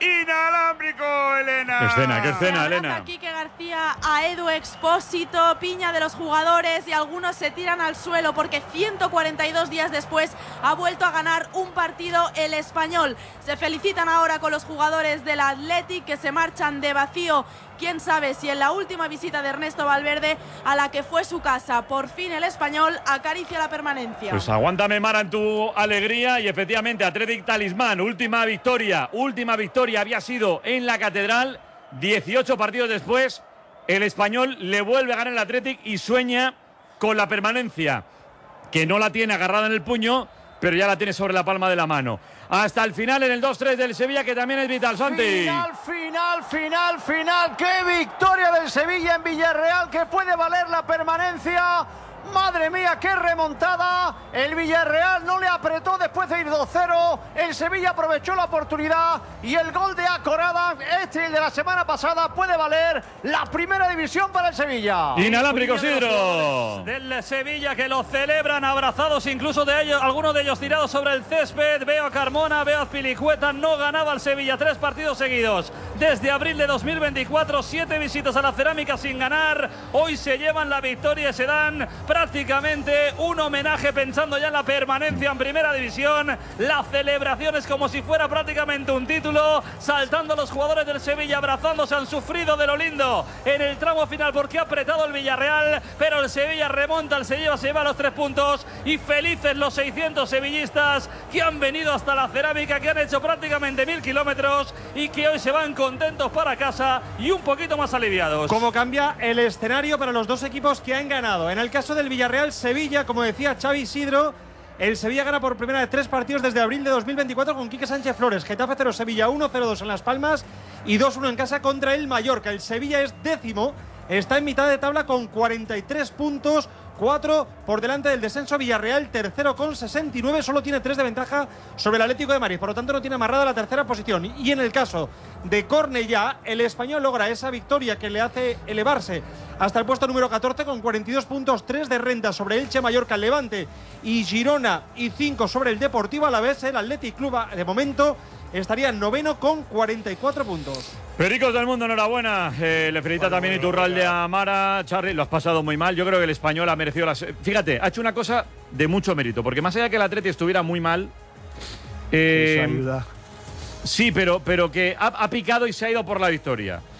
Inalámbrico, Elena. Qué escena, qué Se escena, abraza Elena. a Quique García, a Edu Expósito, piña de los jugadores y algunos se tiran al suelo porque ciento cuarenta y dos días después ha vuelto a ganar un partido el Español. Se felicitan ahora con los jugadores del Athletic que se marchan de vacío. Quién sabe si en la última visita de Ernesto Valverde a la que fue su casa, por fin el Español acaricia la permanencia. Pues aguántame, Mara, en tu alegría. Y efectivamente, Athletic Talismán, última victoria. Última victoria había sido en la Catedral. dieciocho partidos después, el Español le vuelve a ganar el Athletic y sueña con la permanencia, que no la tiene agarrada en el puño, pero ya la tiene sobre la palma de la mano. Hasta el final en el dos tres del Sevilla, que también es vital, Santi. Final, final, final, final. ¡Qué victoria del Sevilla en Villarreal que puede valer la permanencia! Madre mía, qué remontada. El Villarreal no le apretó después de ir dos cero. El Sevilla aprovechó la oportunidad y el gol de Acorada, este el de la semana pasada, puede valer la primera división para el Sevilla. Inalámbrico, Sidro. Del Sevilla que lo celebran abrazados, incluso de ellos, algunos de ellos tirados sobre el césped. Veo a Carmona, veo a Pilicueta. No ganaba el Sevilla tres partidos seguidos desde abril de dos mil veinticuatro. Siete visitas a la cerámica sin ganar. Hoy se llevan la victoria y se dan prácticamente un homenaje pensando ya en la permanencia en primera división. La celebración es como si fuera prácticamente un título. Saltando los jugadores del Sevilla, abrazándose, han sufrido de lo lindo en el tramo final porque ha apretado el Villarreal, pero el Sevilla remonta, el Sevilla se lleva los tres puntos y felices los seiscientos sevillistas que han venido hasta la cerámica, que han hecho prácticamente mil kilómetros y que hoy se van contentos para casa y un poquito más aliviados. ¿Cómo cambia el escenario para los dos equipos que han ganado? En el caso del Villarreal-Sevilla, como decía Xavi Isidro, el Sevilla gana por primera vez tres partidos desde abril de dos mil veinticuatro con Quique Sánchez Flores. Getafe cero, Sevilla uno, cero dos en Las Palmas y dos uno en casa contra el Mallorca. El Sevilla es décimo, está en mitad de tabla con cuarenta y tres puntos, cuatro por delante del descenso. Villarreal tercero con sesenta y nueve, solo tiene tres de ventaja sobre el Atlético de Madrid, por lo tanto no tiene amarrada la tercera posición. Y en el caso de Cornellá, el Español logra esa victoria que le hace elevarse hasta el puesto número catorce con cuarenta y dos puntos, tres de renta sobre Elche, Mallorca, Levante y Girona y cinco sobre el Deportivo Alavés. El Athletic Club de momento estaría noveno con cuarenta y cuatro puntos. Pericos del mundo, enhorabuena. Eh, le felicita también Iturralde a Mara. Charly, lo has pasado muy mal. Yo creo que el Español ha merecido las. Fíjate, ha hecho una cosa de mucho mérito, porque más allá de que el Atleti estuviera muy mal. Eh, Eso ayuda. Sí, pero, pero que ha, ha picado y se ha ido por la victoria.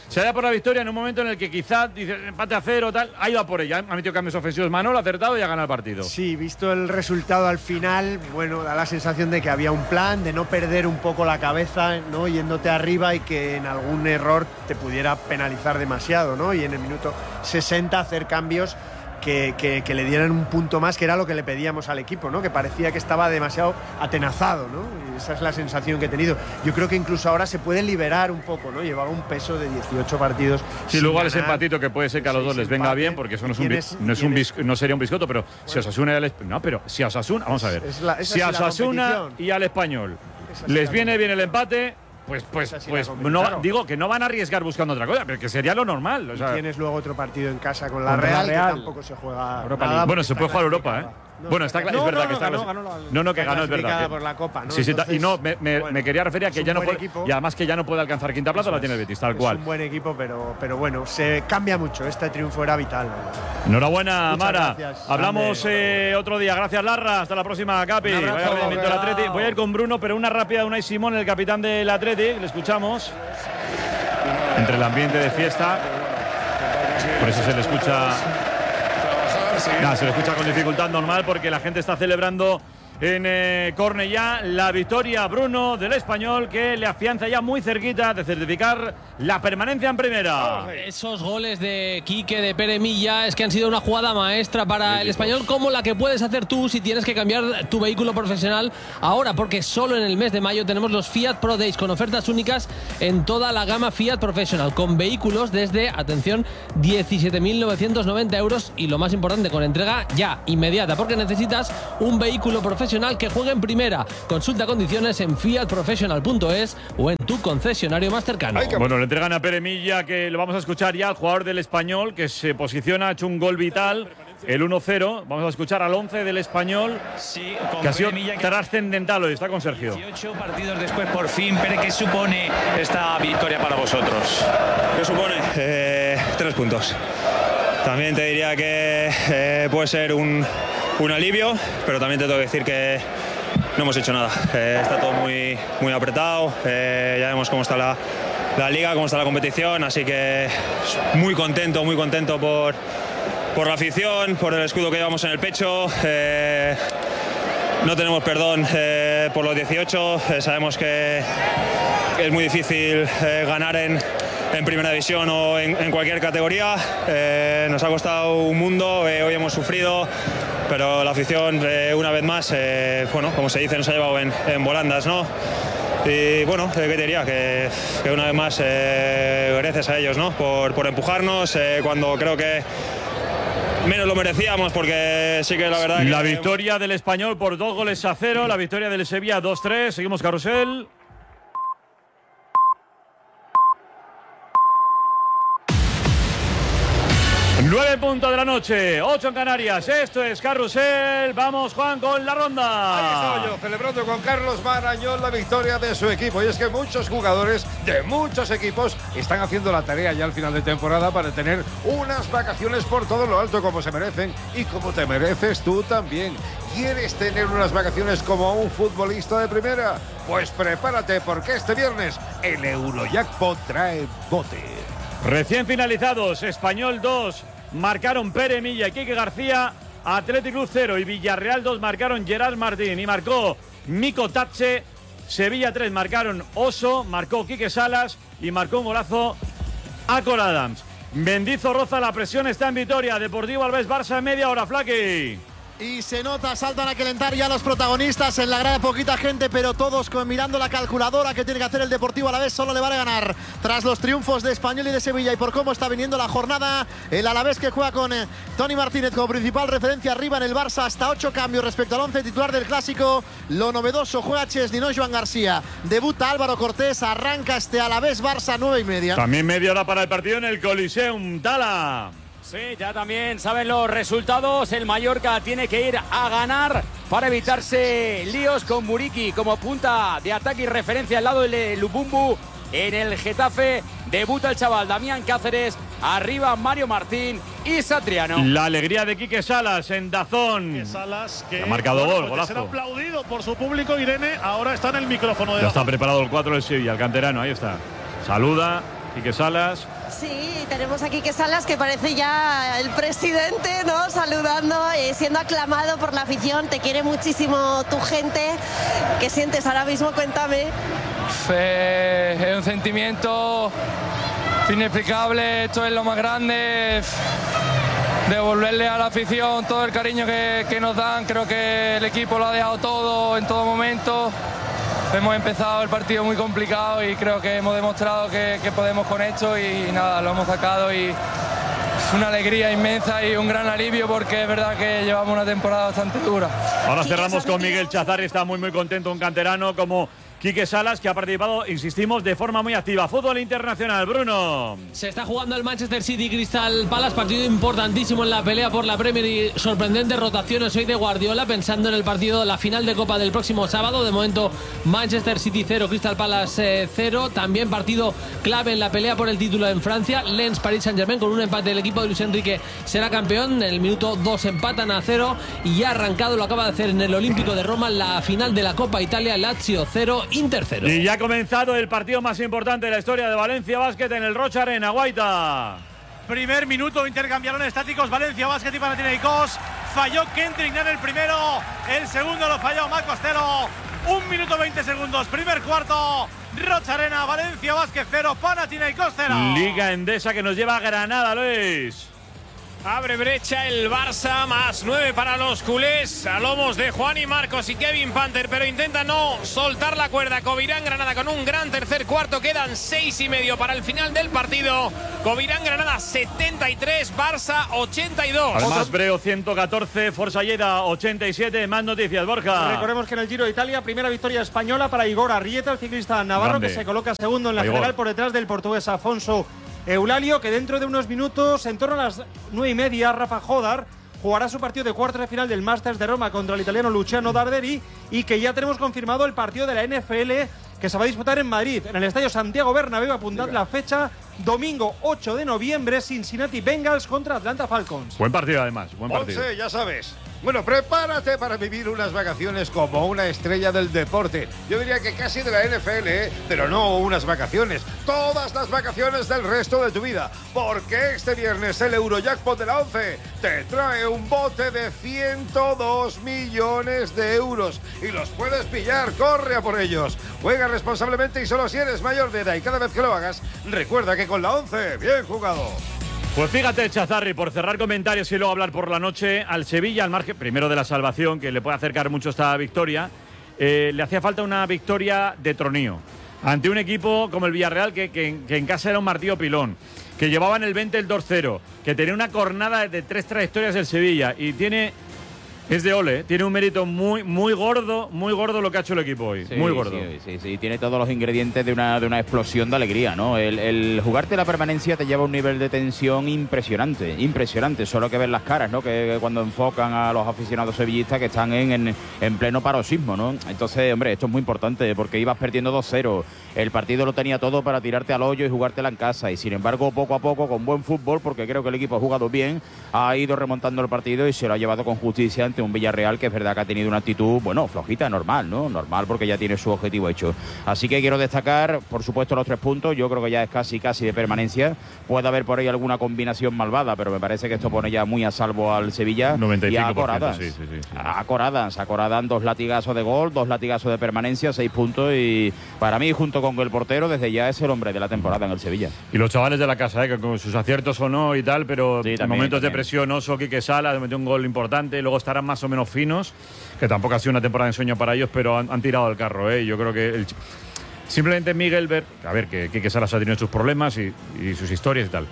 se haya por la victoria en un momento en el que quizás dice empate a cero, tal, ha ido a por ella. Ha metido cambios ofensivos. Manolo ha acertado y ha ganado el partido. Sí, visto el resultado al final, bueno, da la sensación de que había un plan, de no perder un poco la cabeza, ¿no? Yéndote arriba y que en algún error te pudiera penalizar demasiado, ¿no? Y en el minuto sesenta hacer cambios Que, que, que le dieran un punto más, que era lo que le pedíamos al equipo, ¿no? Que parecía que estaba demasiado atenazado, ¿no? Y esa es la sensación que he tenido. Yo creo que incluso ahora se puede liberar un poco, ¿no? Llevaba un peso de dieciocho partidos. Sí, luego ese empatito que puede ser que a los dos les venga bien, porque eso no es un, tienes, no, es un bis, no sería un biscoto, pero bueno, si Osasuna y al no, pero si a Osasuna, vamos a ver, es la, esa si a es la Osasuna y al Español les viene bien el empate. Pues, pues, pues no, claro. Digo que no van a arriesgar buscando otra cosa, pero que sería lo normal. O sea, y tienes luego otro partido en casa con la, con Real, la Real, que tampoco se juega Europa nada. Bueno, se puede jugar Europa, ¿eh? No, bueno, está claro, no, es verdad no, que está. ganó, ganó la, no, no, que ganó, es verdad. Que, por la Copa, ¿no? Sí, sí, Entonces, y no, me, me, bueno, me quería referir a que ya no puede. Equipo. Y además que ya no puede alcanzar quinta plaza, la tiene el Betis, tal es cual. Es un buen equipo, pero, pero bueno, se cambia mucho. Este triunfo era vital. Enhorabuena, Muchas Mara. Gracias. Hablamos eh, otro día. Gracias, Larra. Hasta la próxima, Capi. Un abrazo, Vaya rendimiento del Atleti. Voy a ir con Bruno, pero una rápida de Unai Simón, el capitán del Atleti. Le escuchamos. Entre el ambiente de fiesta. Por eso se le escucha. Nada, se le escucha con dificultad normal porque la gente está celebrando en eh, Cornellá la victoria, Bruno, del Español, que le afianza ya muy cerquita de certificar la permanencia en primera. Esos goles de Quique, de Pere Milla, es que han sido una jugada maestra para el Español, como la que puedes hacer tú si tienes que cambiar tu vehículo profesional ahora, porque solo en el mes de mayo tenemos los Fiat Pro Days con ofertas únicas en toda la gama Fiat Professional, con vehículos desde, atención, diecisiete mil novecientos noventa euros y lo más importante, con entrega ya, inmediata, porque necesitas un vehículo profesional que juegue en primera. Consulta condiciones en fiat professional punto es o en tu concesionario más cercano. Bueno, le entregan a Pere Milla, que lo vamos a escuchar ya, al jugador del Español, que se posiciona, ha hecho un gol vital, el uno cero. Vamos a escuchar al once del Español, sí, que ha sido trascendental hoy. Está con Sergio. dieciocho partidos después, por fin. Pere, ¿qué supone esta victoria para vosotros? ¿Qué supone? Eh, tres puntos. También te diría que eh, puede ser un, un alivio, pero también te tengo que decir que no hemos hecho nada. Eh, está todo muy, muy apretado, eh, ya vemos cómo está la, la liga, cómo está la competición, así que muy contento, muy contento por, por la afición, por el escudo que llevamos en el pecho. Eh, no tenemos perdón eh, por los dieciocho, eh, sabemos que es muy difícil eh, ganar en en primera división o en, en cualquier categoría. Eh, nos ha costado un mundo, eh, hoy hemos sufrido, pero la afición eh, una vez más, eh, bueno, como se dice, nos ha llevado en, en volandas, ¿no? Y bueno, ¿qué te diría? Que, que una vez más, eh, gracias a ellos, ¿no? Por, por empujarnos eh, cuando creo que menos lo merecíamos, porque sí que la verdad... La que, victoria del Español por dos goles a cero, la victoria del Sevilla dos tres. Seguimos, Carrusel. nueve puntos de la noche, ocho en Canarias. Esto es Carrusel. Vamos, Juan, con la ronda. Ahí estaba yo, celebrando con Carlos Marañón la victoria de su equipo. Y es que muchos jugadores de muchos equipos están haciendo la tarea ya al final de temporada para tener unas vacaciones por todo lo alto, como se merecen y como te mereces tú también. ¿Quieres tener unas vacaciones como un futbolista de primera? Pues prepárate, porque este viernes el Eurojackpot trae bote. Recién finalizados, Español dos, marcaron Pere Milla y Quique García, Athletic Club cero y Villarreal dos, marcaron Gerard Martín y marcó Mico Tache. Sevilla tres, marcaron Oso, marcó Quique Salas y marcó un golazo Acor Adams. Mendizorroza, la presión está en Vitoria. Deportivo Alavés Barça en media hora, Flaky. Y se nota, saltan a calentar ya los protagonistas. En la grada poquita gente, pero todos con, mirando la calculadora que tiene que hacer el Deportivo Alavés. Solo le vale ganar tras los triunfos de Español y de Sevilla. Y por cómo está viniendo la jornada, el Alavés que juega con eh, Toni Martínez como principal referencia arriba en el Barça. Hasta ocho cambios respecto al once titular del Clásico. Lo novedoso, juega Chesney, no Joan García. Debuta Álvaro Cortés, arranca este Alavés Barça nueve y media. También media hora para el partido en el Coliseum. Tala. Sí, ya también saben los resultados. El Mallorca tiene que ir a ganar para evitarse líos con Muriqui como punta de ataque y referencia al lado de Lubumbu. En el Getafe debuta el chaval Damián Cáceres. Arriba Mario Martín y Satriano. La alegría de Quique Salas en Dazón. Quique Salas que ha marcado bueno, gol, golazo. Será aplaudido por su público. Irene ahora está en el micrófono de Ya está Dazón. preparado el cuatro del Sevilla, el canterano, ahí está. Saluda Quique Salas. Sí, tenemos aquí que Salas, que parece ya el presidente, ¿no? Saludando, eh, siendo aclamado por la afición. Te quiere muchísimo tu gente. ¿Qué sientes ahora mismo? Cuéntame. Eh, es un sentimiento inexplicable. Esto es lo más grande. Devolverle a la afición todo el cariño que, que nos dan. Creo que el equipo lo ha dejado todo en todo momento. Hemos empezado el partido muy complicado y creo que hemos demostrado que, que podemos con esto y nada, lo hemos sacado y es una alegría inmensa y un gran alivio porque es verdad que llevamos una temporada bastante dura. Ahora cerramos con Miguel Chazarri, está muy muy contento, un canterano como Quique Salas, que ha participado, insistimos, de forma muy activa. Fútbol internacional, Bruno. Se está jugando el Manchester City Crystal Palace, partido importantísimo en la pelea por la Premier y sorprendentes rotaciones hoy de Guardiola, pensando en el partido, la final de Copa del próximo sábado. De momento, Manchester City cero, Crystal Palace cero. También partido clave en la pelea por el título en Francia. Lens Paris Saint-Germain, con un empate del equipo de Luis Enrique será campeón. En el minuto dos empatan a cero y ya ha arrancado, lo acaba de hacer en el Olímpico de Roma, la final de la Copa Italia. Lazio cero, Inter cero. Y ya ha comenzado el partido más importante de la historia de Valencia Basket en el Rocha Arena. Guaita. Primer minuto, intercambiaron estáticos Valencia Basket y Panathinaikos. Falló Kendrick Nunn el primero, el segundo lo falló Marc Costello. Un minuto veinte segundos, primer cuarto. Rocha Arena, Valencia Basket cero, Panathinaikos cero. Liga Endesa que nos lleva a Granada, Luis. Abre brecha el Barça, más nueve para los culés, a lomos de Juan y Marcos y Kevin Panther, pero intenta no soltar la cuerda. Covirán Granada con un gran tercer cuarto, quedan seis y medio para el final del partido. Covirán Granada setenta y tres, Barça ochenta y dos. Además, Breo ciento catorce, Forza Lleida ochenta y siete. Más noticias, Borja. Recordemos que en el Giro de Italia, primera victoria española para Igor Arrieta, el ciclista navarro, Grande. que se coloca segundo en la Igor. general por detrás del portugués Afonso Eulalio, que dentro de unos minutos, en torno a las nueve y media, Rafa Jodar jugará su partido de cuartos de final del Masters de Roma contra el italiano Luciano Darderi, y que ya tenemos confirmado el partido de la N F L que se va a disputar en Madrid, en el Estadio Santiago Bernabéu. Apuntad la fecha, domingo ocho de noviembre, Cincinnati Bengals contra Atlanta Falcons. Buen partido, además, buen partido. Once, ya sabes. Bueno, prepárate para vivir unas vacaciones como una estrella del deporte. Yo diría que casi de la N F L, ¿eh? Pero no unas vacaciones. Todas las vacaciones del resto de tu vida. Porque este viernes el Eurojackpot de la once te trae un bote de ciento dos millones de euros. Y los puedes pillar, corre a por ellos. Juega responsablemente y solo si eres mayor de edad. Y cada vez que lo hagas, recuerda que con la once, bien jugado. Pues fíjate, Chazarri, por cerrar comentarios y luego hablar por la noche, al Sevilla, al margen, primero de la salvación, que le puede acercar mucho esta victoria, eh, le hacía falta una victoria de tronío ante un equipo como el Villarreal, que, que, que en casa era un martillo pilón, que llevaba en el veinte el dos cero, que tenía una cornada de tres trayectorias del Sevilla y tiene... Es de ole, ¿eh? Tiene un mérito muy, muy gordo, muy gordo lo que ha hecho el equipo hoy. Sí, muy gordo. Sí, sí, sí, tiene todos los ingredientes de una, de una explosión de alegría, ¿no? El, el jugarte la permanencia te lleva a un nivel de tensión impresionante, impresionante. Solo que ver las caras, ¿no? Que cuando enfocan a los aficionados sevillistas que están en, en, en pleno paroxismo, ¿no? Entonces, hombre, esto es muy importante porque ibas perdiendo dos cero. El partido lo tenía todo para tirarte al hoyo y jugártela en casa. Y sin embargo, poco a poco, con buen fútbol, porque creo que el equipo ha jugado bien, ha ido remontando el partido y se lo ha llevado con justicia ante un Villarreal que es verdad que ha tenido una actitud, bueno, flojita, normal, ¿no? Normal porque ya tiene su objetivo hecho. Así que quiero destacar, por supuesto, los tres puntos. Yo creo que ya es casi, casi de permanencia. Puede haber por ahí alguna combinación malvada, pero me parece que esto pone ya muy a salvo al Sevilla. noventa y cinco a por ciento, Coradas. sí, sí, sí, sí. A Coradas. A Coradas, dos latigazos de gol, dos latigazos de permanencia, seis puntos. Y para mí, junto con el portero, desde ya es el hombre de la temporada en el Sevilla. Y los chavales de la casa, ¿eh? Que con sus aciertos o no y tal, pero Sí, en también, momentos de también. presión, Oso, Quique Salas, metió un gol importante, luego estarán más o menos finos, que tampoco ha sido una temporada de ensueño para ellos, pero han, han tirado el carro, ¿eh? Yo creo que el, simplemente Miguel ver, a ver, que Quique Salas ha tenido sus problemas y, y sus historias y tal.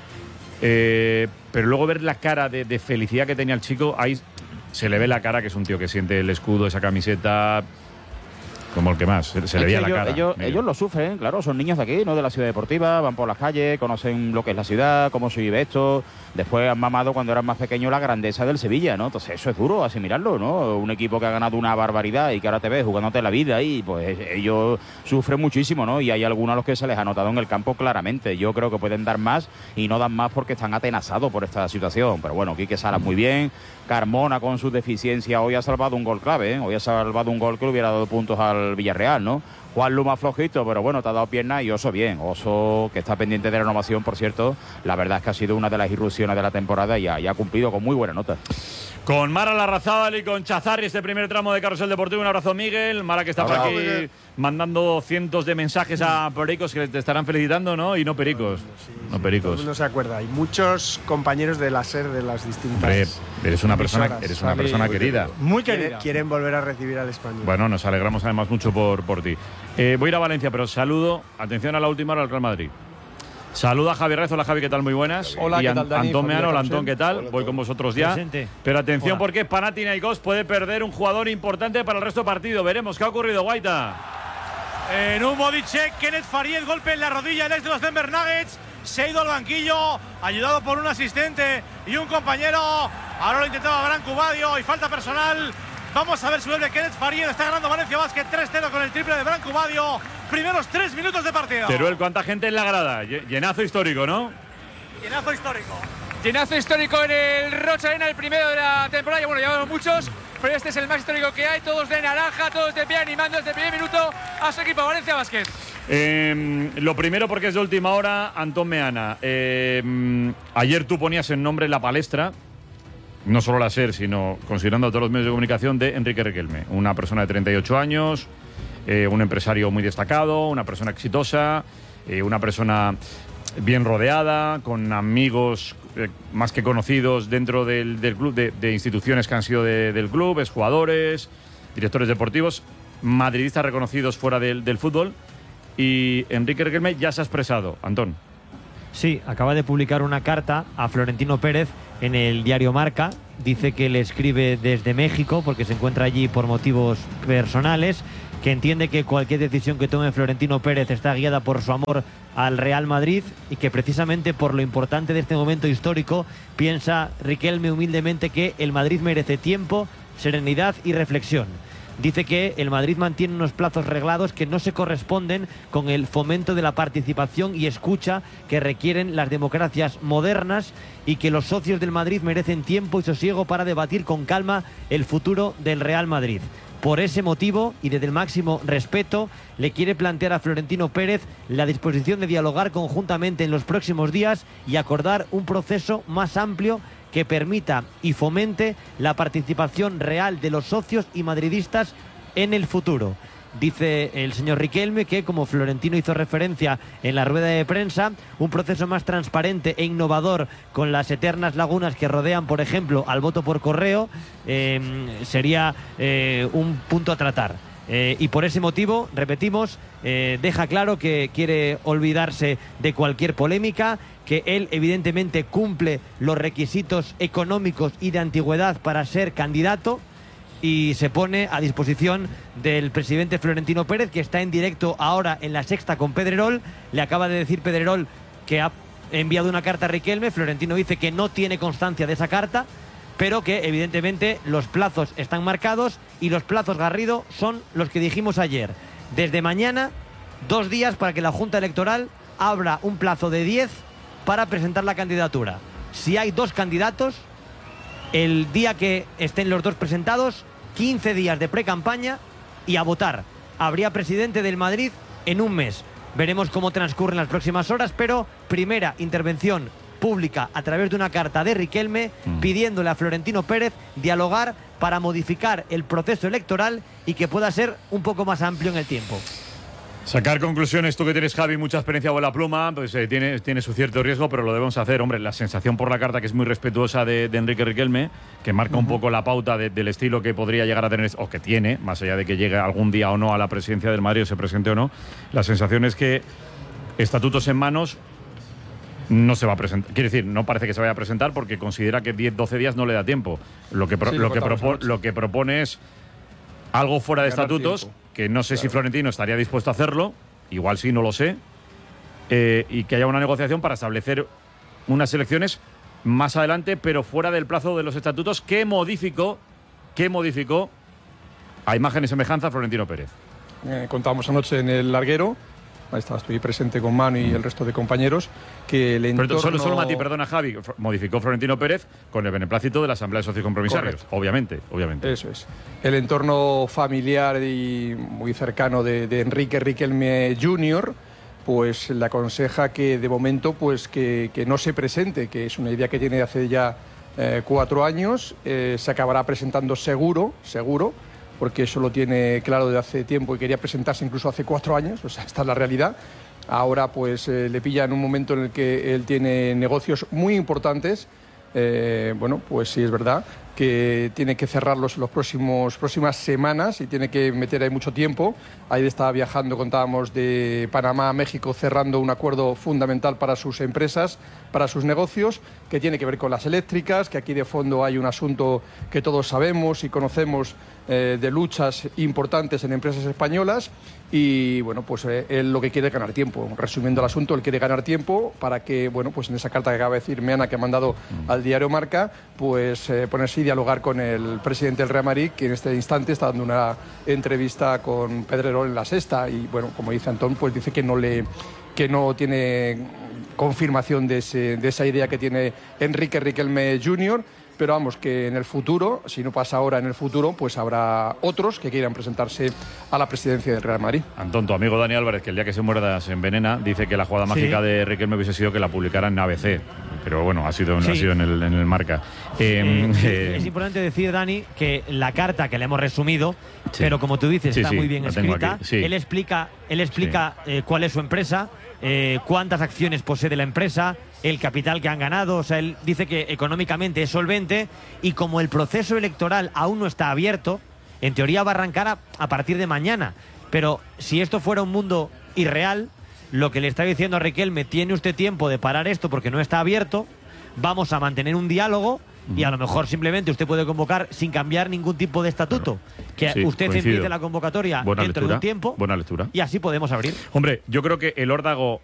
Eh, pero luego ver la cara de, de felicidad que tenía el chico, ahí se le ve la cara que es un tío que siente el escudo, esa camiseta, como el que más, se, se le Es veía que la ellos, cara. Ellos, Miguel. ellos lo sufren, claro, son niños de aquí, ¿no? De la ciudad deportiva, van por las calles, conocen lo que es la ciudad, cómo se vive esto. Después han mamado cuando eran más pequeños la grandeza del Sevilla, ¿no? Entonces eso es duro asimilarlo, ¿no? Un equipo que ha ganado una barbaridad y que ahora te ves jugándote la vida y pues ellos sufren muchísimo, ¿no? Y hay algunos a los que se les ha notado en el campo claramente. Yo creo que pueden dar más y no dan más porque están atenazados por esta situación. Pero bueno, Quique Salas muy bien. Carmona con sus deficiencias hoy ha salvado un gol clave, ¿eh? Hoy ha salvado un gol que le hubiera dado puntos al al Villarreal, ¿no? Juan Luma flojito, pero bueno, te ha dado pierna, y Oso bien. Oso, que está pendiente de renovación, por cierto, la verdad es que ha sido una de las irrupciones de la temporada y ha, y ha cumplido con muy buena nota. Con Mara Larrazábal y con Chazarri, este primer tramo de Carrusel Deportivo. Un abrazo, Miguel. Mara, que está por aquí Miguel, mandando cientos de mensajes a pericos que te estarán felicitando, ¿no? Y no pericos. Sí, no pericos. Todo el mundo se acuerda. Hay muchos compañeros de la SER de las distintas. Hombre, eres una persona, emisoras. eres una persona querida. Muy querida. Quieren volver a recibir al español. Bueno, nos alegramos además mucho por, por ti. Eh, voy a ir a Valencia, pero saludo. Atención a la última hora al Real Madrid. Saluda a Javi Rez. Hola, Javi, ¿qué tal? Muy buenas. Hola, y ¿qué tal, Dani? Antón Meano. Hola, Antón, ¿qué tal? Voy con vosotros ya. Presente. Pero atención, Hola. porque Panathinaikos puede perder un jugador importante para el resto del partido. Veremos qué ha ocurrido, Guaita. En un body check, Kenneth Faried, golpe en la rodilla, el ex de los Denver Nuggets. Se ha ido al banquillo, ayudado por un asistente y un compañero. Ahora lo intentaba Branco Badio y falta personal. Vamos a ver si vuelve Kenneth Faried. Está ganando Valencia Basket tres cero con el triple de Branco Badio. Primeros tres minutos de partido. Teruel, ¿cuánta gente en la grada? Llenazo histórico, ¿no? Llenazo histórico. Llenazo histórico en el Rocha Arena, el primero de la temporada. Bueno, llevamos muchos, pero este es el más histórico que hay. Todos de naranja, todos de pie, animando desde el primer minuto a su equipo Valencia Basket. Eh, lo primero, porque es de última hora, Antón Meana. Eh, ayer tú ponías en nombre en la palestra, no solo la SER, sino considerando todos los medios de comunicación, de Enrique Riquelme. Una persona de treinta y ocho años, eh, un empresario muy destacado, una persona exitosa, eh, una persona bien rodeada, con amigos eh, más que conocidos dentro del, del club, de, de instituciones que han sido de, del club, exjugadores, directores deportivos, madridistas reconocidos fuera del, del fútbol. Y Enrique Riquelme ya se ha expresado. Antón. Sí, acaba de publicar una carta a Florentino Pérez en el diario Marca. Dice que le escribe desde México porque se encuentra allí por motivos personales, que entiende que cualquier decisión que tome Florentino Pérez está guiada por su amor al Real Madrid y que precisamente por lo importante de este momento histórico piensa Riquelme humildemente que el Madrid merece tiempo, serenidad y reflexión. Dice que el Madrid mantiene unos plazos reglados que no se corresponden con el fomento de la participación y escucha que requieren las democracias modernas y que los socios del Madrid merecen tiempo y sosiego para debatir con calma el futuro del Real Madrid. Por ese motivo y desde el máximo respeto le quiere plantear a Florentino Pérez la disposición de dialogar conjuntamente en los próximos días y acordar un proceso más amplio que permita y fomente la participación real de los socios y madridistas en el futuro. Dice el señor Riquelme que, como Florentino hizo referencia en la rueda de prensa, un proceso más transparente e innovador con las eternas lagunas que rodean, por ejemplo, al voto por correo, eh, sería eh, un punto a tratar. Eh, y por ese motivo, repetimos, eh, deja claro que quiere olvidarse de cualquier polémica, que él evidentemente cumple los requisitos económicos y de antigüedad para ser candidato y se pone a disposición del presidente Florentino Pérez, que está en directo ahora en La Sexta con Pedrerol. Le acaba de decir Pedrerol que ha enviado una carta a Riquelme. Florentino dice que no tiene constancia de esa carta, pero que evidentemente los plazos están marcados y los plazos, Garrido, son los que dijimos ayer. Desde mañana, dos días para que la Junta Electoral abra un plazo de diez para presentar la candidatura. Si hay dos candidatos, el día que estén los dos presentados, quince días de pre-campaña y a votar. Habría presidente del Madrid en un mes. Veremos cómo transcurren las próximas horas, pero primera intervención pública a través de una carta de Riquelme mm. pidiéndole a Florentino Pérez dialogar para modificar el proceso electoral y que pueda ser un poco más amplio en el tiempo. Sacar conclusiones, tú que tienes, Javi, mucha experiencia con la pluma, pues eh, tiene, tiene su cierto riesgo, pero lo debemos hacer. Hombre, la sensación por la carta, que es muy respetuosa de, de Enrique Riquelme, que marca uh-huh. un poco la pauta de, del estilo que podría llegar a tener, o que tiene, más allá de que llegue algún día o no a la presidencia del Madrid o se presente o no. La sensación es que estatutos en manos no se va a presentar. Quiere decir, no parece que se vaya a presentar porque considera que diez, doce días no le da tiempo. Lo que, pro, sí, lo, que propo, lo que propone es algo fuera de estatutos, tiempo. que no sé claro. si Florentino estaría dispuesto a hacerlo, igual sí, no lo sé, eh, y que haya una negociación para establecer unas elecciones más adelante, pero fuera del plazo de los estatutos que modificó, que modificó a imagen y semejanza Florentino Pérez. Eh, contábamos anoche en el larguero, ahí está, estoy presente con Manu y el resto de compañeros, que el entorno… Pero solo, solo Mati, perdona Javi, modificó Florentino Pérez con el beneplácito de la Asamblea de Socios Compromisarios. Correcto. Obviamente, obviamente. Eso es. El entorno familiar y muy cercano de, de Enrique Riquelme junior, pues le aconseja que de momento pues que, que no se presente, que es una idea que tiene hace ya eh, cuatro años, eh, se acabará presentando seguro, seguro, porque eso lo tiene claro de hace tiempo y quería presentarse incluso hace cuatro años, o sea, esta es la realidad. Ahora pues eh, le pilla en un momento en el que él tiene negocios muy importantes, eh, bueno, pues sí es verdad que tiene que cerrarlos en las próximas semanas y tiene que meter ahí mucho tiempo. Ahí estaba viajando, contábamos, de Panamá a México, cerrando un acuerdo fundamental para sus empresas, para sus negocios, que tiene que ver con las eléctricas, que aquí de fondo hay un asunto que todos sabemos y conocemos eh, de luchas importantes en empresas españolas. Y bueno, pues eh, él lo que quiere es ganar tiempo. Resumiendo el asunto, él quiere ganar tiempo para que, bueno, pues en esa carta que acaba de decir Meana, que ha mandado mm. al diario Marca, pues eh, ponerse y dialogar con el presidente del Real Madrid, que en este instante está dando una entrevista con Pedrerol en La Sexta. Y bueno, como dice Antón, pues dice que no le que no tiene confirmación de, ese, de esa idea que tiene Enrique Riquelme junior, pero vamos, que en el futuro, si no pasa ahora, en el futuro, pues habrá otros que quieran presentarse a la presidencia del Real Madrid. Antón, tu amigo Dani Álvarez, que el día que se muerda se envenena, dice que la jugada Sí. mágica de Riquelme hubiese sido que la publicara en A B C, pero bueno, ha sido, Sí. ha sido en, el, en el Marca. Eh, Eh, sí, eh, es importante decir, Dani, que la carta que le hemos resumido, Sí. pero como tú dices, Sí, está sí, muy bien la tengo escrita. aquí, sí. Él explica, él explica eh, cuál es su empresa, eh, cuántas acciones posee la empresa, el capital que han ganado. O sea, él dice que económicamente es solvente y como el proceso electoral aún no está abierto, en teoría va a arrancar a, a partir de mañana. Pero si esto fuera un mundo irreal, lo que le está diciendo a Riquelme, tiene usted tiempo de parar esto porque no está abierto, vamos a mantener un diálogo y a lo mejor simplemente usted puede convocar sin cambiar ningún tipo de estatuto. Que Sí, usted coincido. empiece la convocatoria Buena dentro lectura, de un tiempo buena lectura. y así podemos abrir. Hombre, yo creo que el órdago